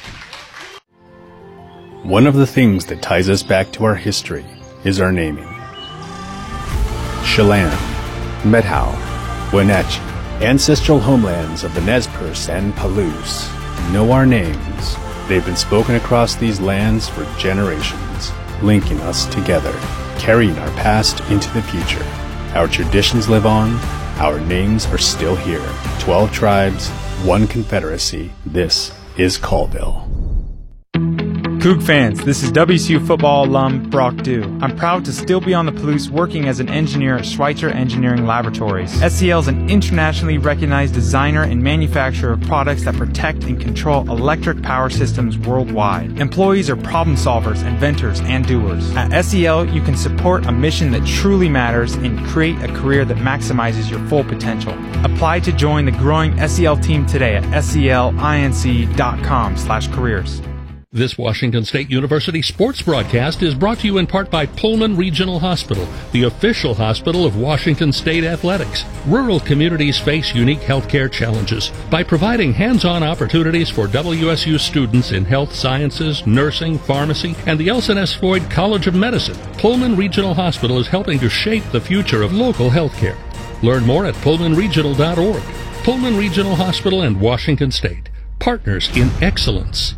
One of the things that ties us back to our history is our naming. Chelan, Methow, Wenatchee, ancestral homelands of the Nez Perce and Palouse, know our names. They've been spoken across these lands for generations, linking us together, carrying our past into the future. Our traditions live on. Our names are still here. Twelve tribes, one confederacy. This is Colville. Coug fans, this is W S U football alum Brock Dew. I'm proud to still be on the Palouse working as an engineer at Schweitzer Engineering Laboratories. S C L is an internationally recognized designer and manufacturer of products that protect and control electric power systems worldwide. Employees are problem solvers, inventors, and doers. At S C L, you can support a mission that truly matters and create a career that maximizes your full potential. Apply to join the growing S C L team today at S C L inc dot com slash careers. This Washington State University sports broadcast is brought to you in part by Pullman Regional Hospital, the official hospital of Washington State Athletics. Rural communities face unique healthcare challenges. By providing hands-on opportunities for W S U students in health sciences, nursing, pharmacy, and the Elson S. Floyd College of Medicine, Pullman Regional Hospital is helping to shape the future of local healthcare. Learn more at pullman regional dot org. Pullman Regional Hospital and Washington State, partners in excellence.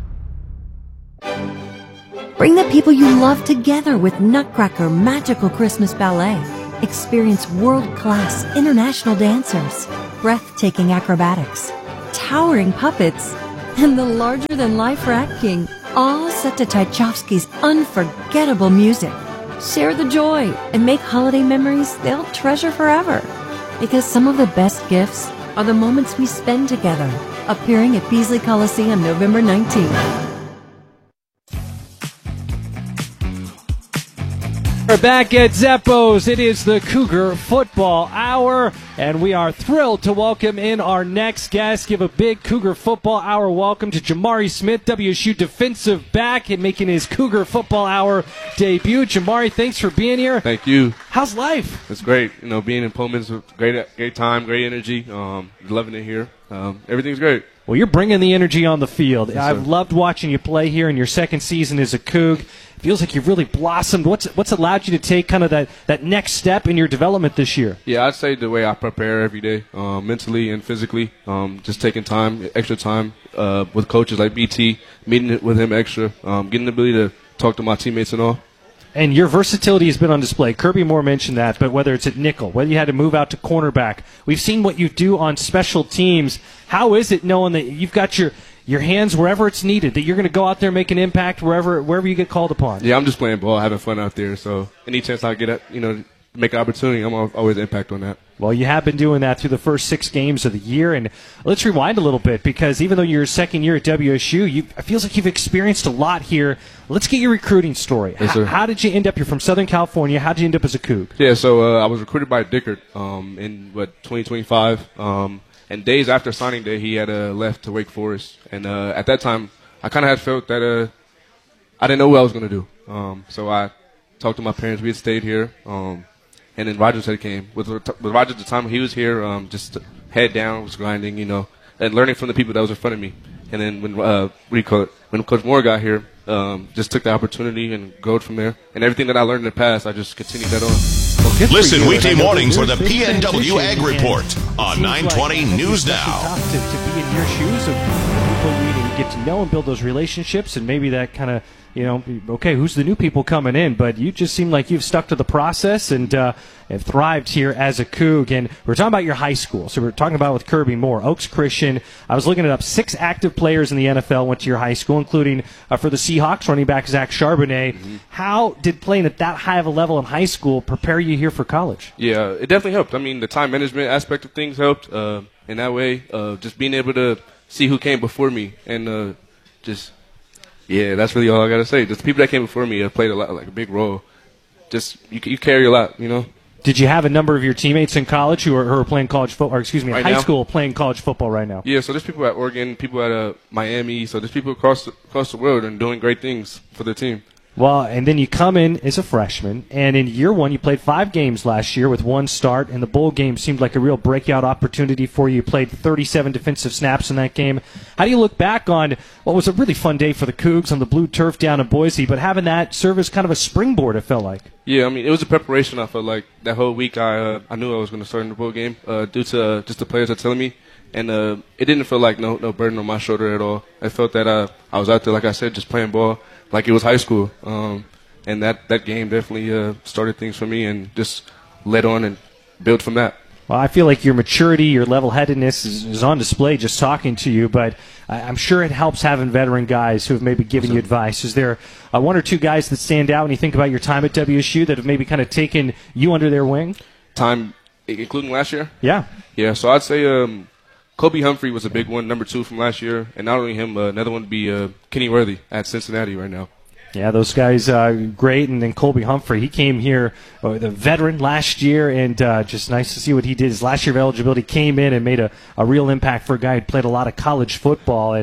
Bring the people you love together with Nutcracker Magical Christmas Ballet. Experience world-class international dancers, breathtaking acrobatics, towering puppets, and the larger-than-life Rat King, all set to Tchaikovsky's unforgettable music. Share the joy and make holiday memories they'll treasure forever. Because some of the best gifts are the moments we spend together. Appearing at Beasley Coliseum November nineteenth. We're back at Zeppo's. It is the Cougar Football Hour, and we are thrilled to welcome in our next guest. Give a big Cougar Football Hour welcome to Jamari Smith, W S U defensive back, and making his Cougar Football Hour debut. Jamari, thanks for being here. Thank you. How's life? It's great. You know, being in Pullman's a great, great time, great energy. Um, loving it here. Um, everything's great. Well, you're bringing the energy on the field. Yes, I've sir. loved watching you play here in your second season as a Coug. Feels like you've really blossomed. What's what's allowed you to take kind of that, that next step in your development this year? Yeah, I'd say the way I prepare every day, um, mentally and physically, um, just taking time, extra time uh, with coaches like B T, meeting with him extra, um, getting the ability to talk to my teammates and all. And your versatility has been on display. Kirby Moore mentioned that, but whether it's at nickel, whether you had to move out to cornerback, we've seen what you do on special teams. How is it knowing that you've got your your hands wherever it's needed, that you're going to go out there and make an impact wherever wherever you get called upon? Yeah, I'm just playing ball, having fun out there. So any chance I get, you know, make an opportunity, I'm always impact on that. Well, you have been doing that through the first six games of the year, and let's rewind a little bit, because even though you're your second year at W S U, you, it feels like you've experienced a lot here. Let's get your recruiting story. Yes, sir. How, how did you end up? You're from Southern California. How did you end up as a Coug? Yeah, so uh, I was recruited by Dickert um, in, what, twenty twenty-five. Um, and days after signing day, he had uh, left to Wake Forest. And uh, at that time, I kind of had felt that uh, I didn't know what I was going to do. Um, so I talked to my parents. We had stayed here. Um, and then Rogers had came. With, with Rogers at the time he was here, um, just head down, was grinding, you know, and learning from the people that was in front of me. And then when, uh, what do you call it? When Coach Moore got here, um, just took the opportunity and growed from there. And everything that I learned in the past, I just continued that on. Well, Listen weekday mornings for the P N W Ag Report on nine twenty like News Now. Tough to, to be in your shoes of people you need to get to know and build those relationships, and maybe that kind of, you know, okay, who's the new people coming in? But you just seem like you've stuck to the process and uh, have thrived here as a Coug. And we're talking about your high school. So we're talking about with Kirby Moore, Oaks Christian. I was looking it up. Six active players in the N F L went to your high school, including uh, for the Seahawks, running back Zach Charbonnet. Mm-hmm. How did playing at that high of a level in high school prepare you here for college? Yeah, it definitely helped. I mean, the time management aspect of things helped uh, in that way. Uh, just being able to see who came before me and uh, just – yeah, that's really all I got to say. Just the people that came before me have played a lot, like a big role. Just, you, you carry a lot, you know? Did you have a number of your teammates in college who are, who are playing college football, or excuse me, Right high now? school playing college football right now? Yeah, so there's people at Oregon, people at uh, Miami, so there's people across the, across the world and doing great things for the team. Well, and then you come in as a freshman, and in year one, you played five games last year with one start, and the bowl game seemed like a real breakout opportunity for you. You played thirty-seven defensive snaps in that game. How do you look back on what was a really fun day for the Cougs on the blue turf down in Boise, but having that serve as kind of a springboard, it felt like? Yeah, I mean, it was a preparation. I felt like that whole week I uh, I knew I was going to start in the bowl game uh, due to uh, just the players are telling me. And uh, it didn't feel like no no burden on my shoulder at all. I felt that uh, I was out there, like I said, just playing ball like it was high school. Um, and that, that game definitely uh, started things for me and just led on and built from that. Well, I feel like your maturity, your level-headedness is, is on display just talking to you, but I, I'm sure it helps having veteran guys who have maybe given you advice. Is there uh, one or two guys that stand out when you think about your time at W S U that have maybe kind of taken you under their wing? Time, including last year? Yeah. Yeah, so I'd say um, Kobe Humphrey was a big one, number two from last year. And not only him, uh, another one would be uh, Kenny Worthy at Cincinnati right now. Yeah, those guys uh, great. And then Colby Humphrey, he came here, uh, the veteran last year, and uh, just nice to see what he did. His last year of eligibility came in and made a, a real impact for a guy who played a lot of college football. And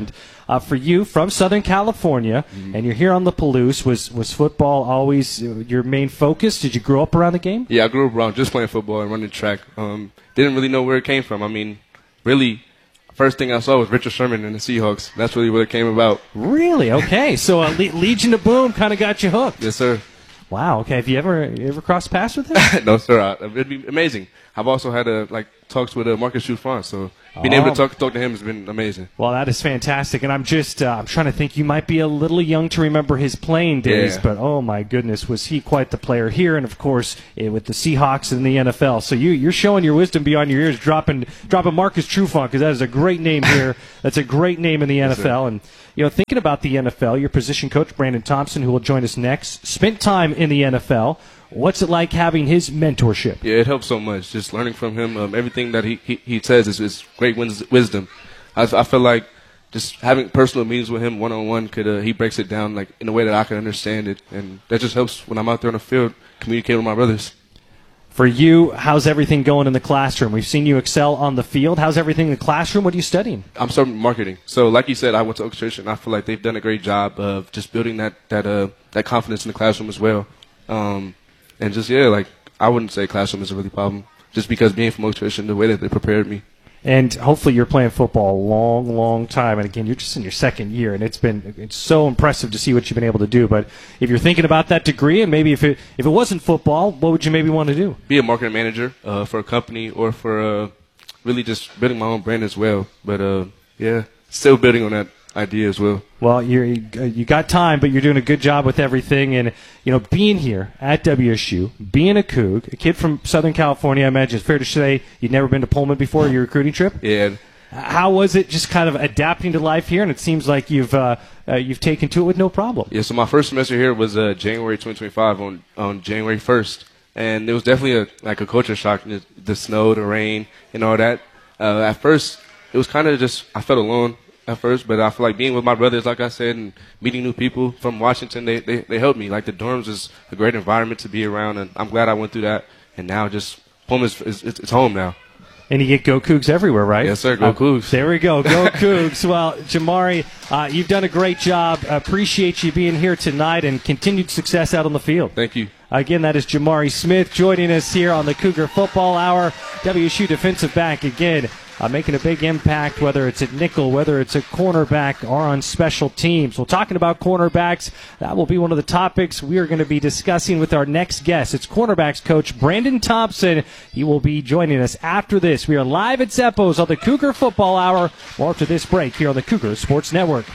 uh, for you from Southern California, mm-hmm. and you're here on the Palouse. Was was football always your main focus? Did you grow up around the game? Yeah, I grew up around just playing football and running track. Um, didn't really know where it came from. I mean, really, first thing I saw was Richard Sherman and the Seahawks. That's really where it came about. Really? Okay. So uh, Le- Legion of Boom kind of got you hooked. Yes, sir. Wow. Okay. Have you ever you ever crossed paths with him? No, sir. I, it'd be amazing. I've also had uh, like talks with uh, Marcus Trufant, so being oh. able to talk talk to him has been amazing. Well, that is fantastic, and I'm just uh, I'm trying to think. You might be a little young to remember his playing days, yeah. but oh my goodness, was he quite the player here, and of course eh, with the Seahawks and the N F L. So you you're showing your wisdom beyond your ears, dropping dropping Marcus Trufant, because that is a great name here. That's a great name in the N F L, and you know, thinking about the N F L, your position coach Brandon Thompson, who will join us next, spent time in the N F L. What's it like having his mentorship? Yeah, it helps so much. Just learning from him, um, everything that he, he, he says is, is great wins- wisdom. I, I feel like just having personal meetings with him one-on-one, could uh, he breaks it down like in a way that I can understand it. And that just helps when I'm out there on the field, communicating with my brothers. For you, how's everything going in the classroom? We've seen you excel on the field. How's everything in the classroom? What are you studying? I'm studying marketing. So like you said, I went to Oak Church, and I feel like they've done a great job of just building that, that, uh, that confidence in the classroom as well. Um, And just, yeah, like, I wouldn't say classroom is a really problem, just because being from Oak Church and the way that they prepared me. And hopefully you're playing football a long, long time. And, again, you're just in your second year, and it's been it's so impressive to see what you've been able to do. But if you're thinking about that degree, and maybe if it if it wasn't football, what would you maybe want to do? Be a marketing manager uh, for a company, or for uh, really just building my own brand as well. But, uh, yeah, still building on that idea as well. Well, you're, you got time, but you're doing a good job with everything. And, you know, being here at W S U, being a Coug, a kid from Southern California, I imagine it's fair to say you'd never been to Pullman before, your recruiting trip? Yeah. How was it just kind of adapting to life here? And it seems like you've uh, uh, you've taken to it with no problem. Yeah, so my first semester here was uh, January twenty twenty-five on, on January first. And it was definitely a, like a culture shock, the, the snow, the rain, and all that. Uh, at first, it was kind of just, I felt alone at first, but I feel like being with my brothers, like I said, and meeting new people from Washington, they, they, they helped me. Like, the dorms is a great environment to be around, and I'm glad I went through that. And now just Pullman is, is it's home now. And you get Go Cougs everywhere, right? Yes, sir. Go uh, Cougs. There we go. Go Cougs. Well, Jamari, uh, you've done a great job. Appreciate you being here tonight, and continued success out on the field. Thank you. Again, that is Jamari Smith joining us here on the Cougar Football Hour. W S U defensive back again. Uh, making a big impact, whether it's at nickel, whether it's a cornerback, or on special teams. Well, talking about cornerbacks, that will be one of the topics we are going to be discussing with our next guest. It's cornerbacks coach Brandon Thompson. He will be joining us after this. We are live at Zeppo's on the Cougar Football Hour. More after this break here on the Cougar Sports Network.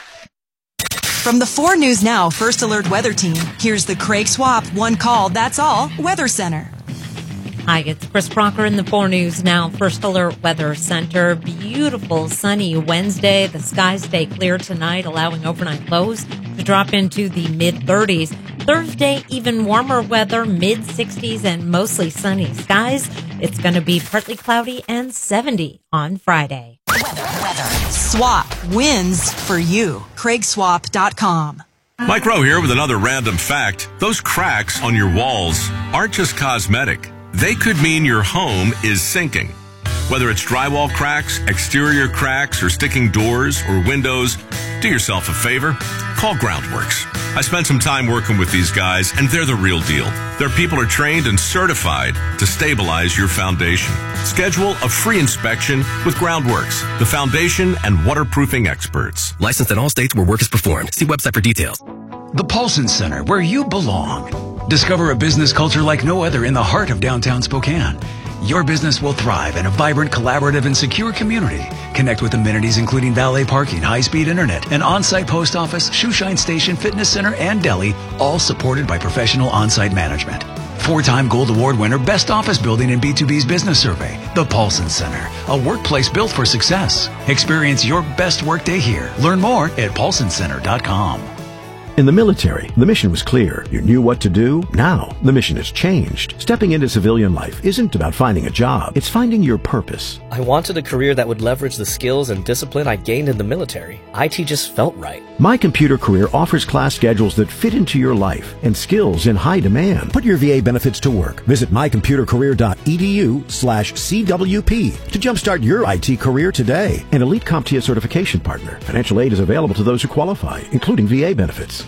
From the four News Now First Alert Weather Team, here's the Craig Swap One Call, That's All Weather Center. Hi, it's Chris Crocker in the four News Now First Alert Weather Center. Beautiful sunny Wednesday. The skies stay clear tonight, allowing overnight lows to drop into the mid-thirties. Thursday, even warmer weather, mid-sixties and mostly sunny skies. It's going to be partly cloudy and seventy on Friday. Weather, weather. Swap wins for you. Craig Swap dot com. Mike Rowe here with another random fact. Those cracks on your walls aren't just cosmetic. They could mean your home is sinking. Whether it's drywall cracks, exterior cracks, or sticking doors or windows, do yourself a favor. Call Groundworks. I spent some time working with these guys, and they're the real deal. Their people are trained and certified to stabilize your foundation. Schedule a free inspection with Groundworks, the foundation and waterproofing experts. Licensed in all states where work is performed. See website for details. The Paulson Center, where you belong. Discover a business culture like no other in the heart of downtown Spokane. Your business will thrive in a vibrant, collaborative, and secure community. Connect with amenities including valet parking, high-speed internet, an on-site post office, shoeshine station, fitness center, and deli, all supported by professional on-site management. Four-time Gold Award winner, Best Office Building in B two B's Business Survey. The Paulson Center, a workplace built for success. Experience your best workday here. Learn more at paulson center dot com. In the military, the mission was clear. You knew what to do. Now, the mission has changed. Stepping into civilian life isn't about finding a job. It's finding your purpose. I wanted a career that would leverage the skills and discipline I gained in the military. I T just felt right. My Computer Career offers class schedules that fit into your life and skills in high demand. Put your V A benefits to work. Visit mycomputercareer.edu slash CWP to jumpstart your I T career today. An Elite CompTIA certification partner. Financial aid is available to those who qualify, including V A benefits.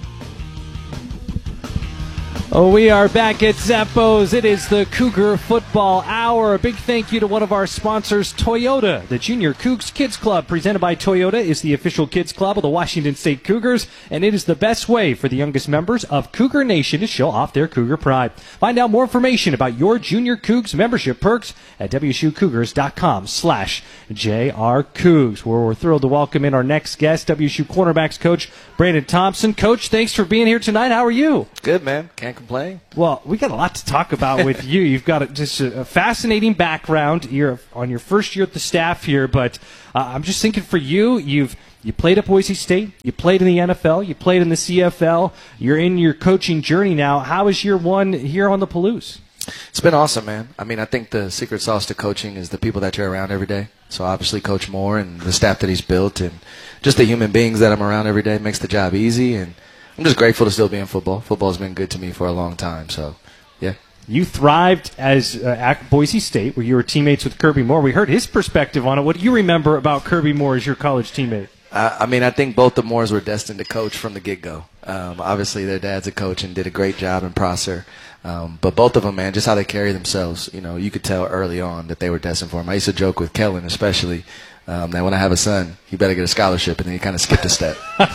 Oh, we are back at Zappos. It is the Cougar Football Hour. A big thank you to one of our sponsors, Toyota. The Junior Cougs Kids Club, presented by Toyota, is the official kids club of the Washington State Cougars, and it is the best way for the youngest members of Cougar Nation to show off their Cougar pride. Find out more information about your Junior Cougs membership perks at WSUCougars.com slash JRCougs, where we're thrilled to welcome in our next guest, W S U cornerbacks coach Brandon Thompson. Coach, thanks for being here tonight. How are you? Good, man. Can't complain. Well, we got a lot to talk about with you. You've got a, just a, a fascinating background. You're on your first year at the staff here, but uh, I'm just thinking for you, you've you played at Boise State, you played in the N F L, you played in the C F L. You're in your coaching journey now. How is year one here on the Palouse? It's been awesome, man. I mean, I think the secret sauce to coaching is the people that you're around every day. So obviously Coach Moore and the staff that he's built and just the human beings that I'm around every day makes the job easy, and I'm just grateful to still be in football. Football's been good to me for a long time, so yeah. You thrived as uh, at Boise State, where you were teammates with Kirby Moore. We heard his perspective on it. What do you remember about Kirby Moore as your college teammate? Uh, I mean, I think both the Moores were destined to coach from the get-go. Um, obviously, their dad's a coach and did a great job in Prosser. Um, but both of them, man, just how they carry themselves, you know, you could tell early on that they were destined for him. I used to joke with Kellen, especially, um, that when I have a son, he better get a scholarship, and then he kind of skipped a step.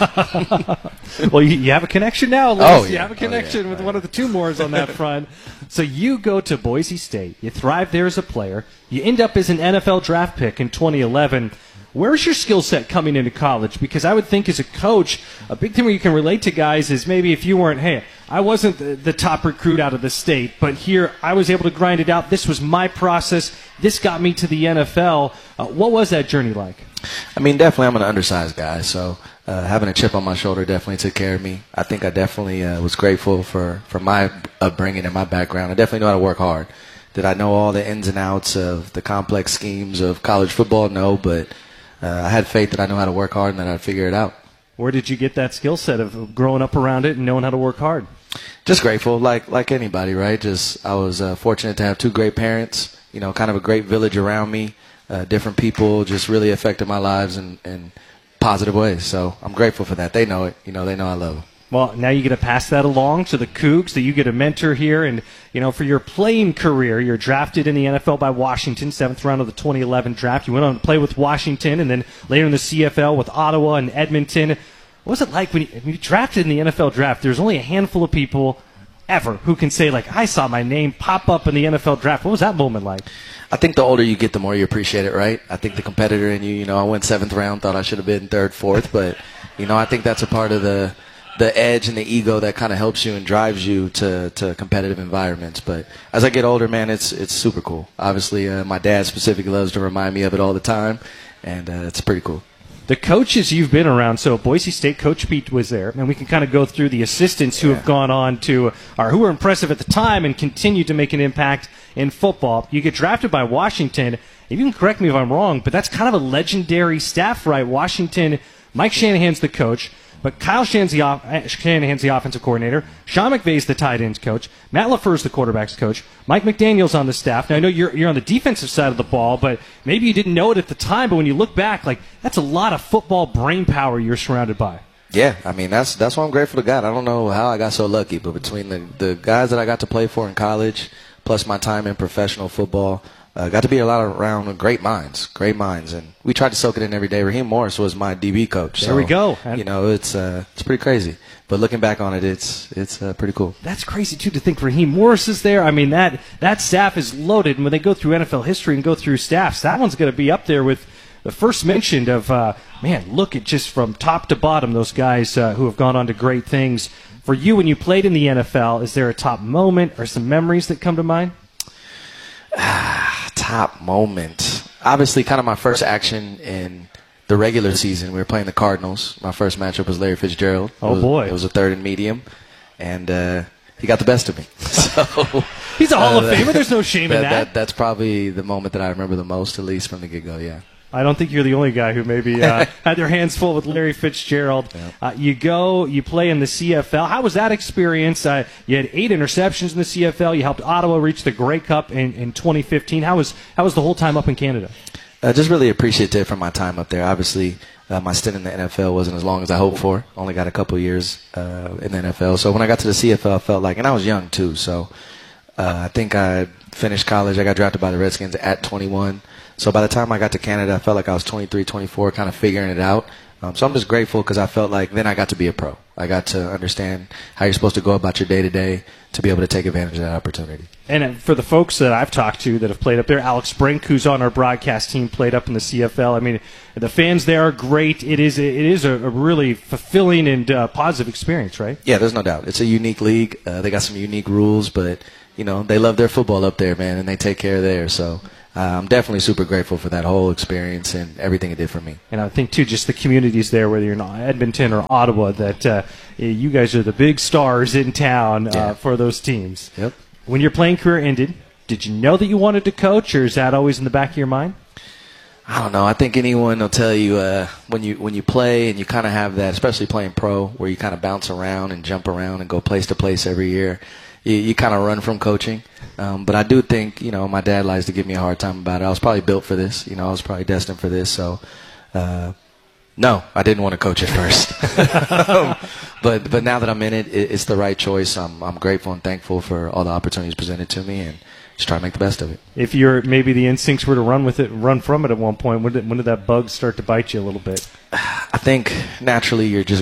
Well, you, you have a connection now, Liz. Oh, yeah. You have a connection oh, yeah. with one of the two Moores on that front. So you go to Boise State. You thrive there as a player. You end up as an N F L draft pick in twenty eleven. Where's your skill set coming into college? Because I would think as a coach, a big thing where you can relate to guys is maybe if you weren't, hey, I wasn't the, the top recruit out of the state, but here I was able to grind it out. This was my process. This got me to the N F L. Uh, what was that journey like? I mean, definitely I'm an undersized guy, so uh, having a chip on my shoulder definitely took care of me. I think I definitely uh, was grateful for, for my upbringing and my background. I definitely know how to work hard. Did I know all the ins and outs of the complex schemes of college football? No, but uh, I had faith that I know how to work hard and that I'd figure it out. Where did you get that skill set of growing up around it and knowing how to work hard? Just grateful, like like anybody, right? Just I was uh, fortunate to have two great parents, you know, kind of a great village around me. Uh, different people just really affected my lives in, in positive ways. So I'm grateful for that. They know it. You know, they know I love them. Well, now you get to pass that along to the Cougs, that you get a mentor here. And, you know, for your playing career, you're drafted in the N F L by Washington, seventh round of the twenty eleven draft. You went on to play with Washington and then later in the C F L with Ottawa and Edmonton. What was it like when you, when you drafted in the N F L draft? There's only a handful of people ever who can say, like, I saw my name pop up in the N F L draft. What was that moment like? I think the older you get, the more you appreciate it, right? I think the competitor in you, you know, I went seventh round, thought I should have been third, fourth, but, you know, I think that's a part of the the edge and the ego that kind of helps you and drives you to, to competitive environments. But as I get older, man, it's it's super cool. Obviously, uh, my dad specifically loves to remind me of it all the time, and uh, it's pretty cool. The coaches you've been around, so Boise State, Coach Pete was there, and we can kind of go through the assistants who yeah. have gone on to, or who were impressive at the time and continue to make an impact in football. You get drafted by Washington. You can correct me if I'm wrong, but that's kind of a legendary staff, right? Washington, Mike Shanahan's the coach, but Kyle Shanahan's the, off- Shanahan's the offensive coordinator. Sean McVay's the tight ends coach. Matt LaFleur's the quarterback's coach. Mike McDaniel's on the staff. Now, I know you're you're on the defensive side of the ball, but maybe you didn't know it at the time. But when you look back, like that's a lot of football brain power you're surrounded by. Yeah, I mean that's that's why I'm grateful to God. I don't know how I got so lucky, but between the the guys that I got to play for in college, plus my time in professional football, uh, got to be a lot around great minds, great minds, and we tried to soak it in every day. Raheem Morris was my D B coach. There so, we go. You know, it's uh, it's pretty crazy, but looking back on it, it's it's uh, pretty cool. That's crazy too to think Raheem Morris is there. I mean that that staff is loaded, and when they go through N F L history and go through staffs, that one's going to be up there with the first mentioned of uh, man. Look at just from top to bottom those guys uh, who have gone on to great things. For you, when you played in the N F L, is there a top moment or some memories that come to mind? Top moment. Obviously, kind of my first action in the regular season, we were playing the Cardinals. My first matchup was Larry Fitzgerald. Oh, it was, boy. It was a third and medium, and uh, he got the best of me. So He's a Hall uh, of Famer. There's no shame that, in that. that. That's probably the moment that I remember the most, at least from the get-go, yeah. I don't think you're the only guy who maybe uh, had their hands full with Larry Fitzgerald. Yeah. Uh, you go, you play in the C F L. How was that experience? Uh, you had eight interceptions in the C F L. You helped Ottawa reach the Grey Cup in, in twenty fifteen. How was how was the whole time up in Canada? Uh, just really appreciative for my time up there. Obviously, uh, my stint in the N F L wasn't as long as I hoped for. Only got a couple years uh, in the N F L. So when I got to the C F L, I felt like, and I was young too. So uh, I think I finished college. I got drafted by the Redskins at twenty-one. So by the time I got to Canada, I felt like I was twenty-three, twenty-four, kind of figuring it out. Um, so I'm just grateful because I felt like then I got to be a pro. I got to understand how you're supposed to go about your day-to-day to be able to take advantage of that opportunity. And uh, for the folks that I've talked to that have played up there, Alex Brink, who's on our broadcast team, played up in the C F L. I mean, the fans there are great. It is, it is a, a really fulfilling and uh, positive experience, right? Yeah, there's no doubt. It's a unique league. Uh, they got some unique rules, but, you know, they love their football up there, man, and they take care of theirs. So uh, I'm definitely super grateful for that whole experience and everything it did for me. And I think, too, just the communities there, whether you're in Edmonton or Ottawa, that uh, you guys are the big stars in town uh, Yeah. for those teams. Yep. When your playing career ended, did you know that you wanted to coach, or is that always in the back of your mind? I don't know. I think anyone will tell you uh, when you when you play and you kind of have that, especially playing pro, where you kind of bounce around and jump around and go place to place every year. You, you kind of run from coaching. Um, but I do think, you know, my dad likes to give me a hard time about it. I was probably built for this. You know, I was probably destined for this. So, uh, no, I didn't want to coach at first. um, but but now that I'm in it, it, it's the right choice. I'm I'm grateful and thankful for all the opportunities presented to me, and just try to make the best of it. If you're maybe the instincts were to run with it, run from it at one point, when did, when did that bug start to bite you a little bit? I think naturally you're just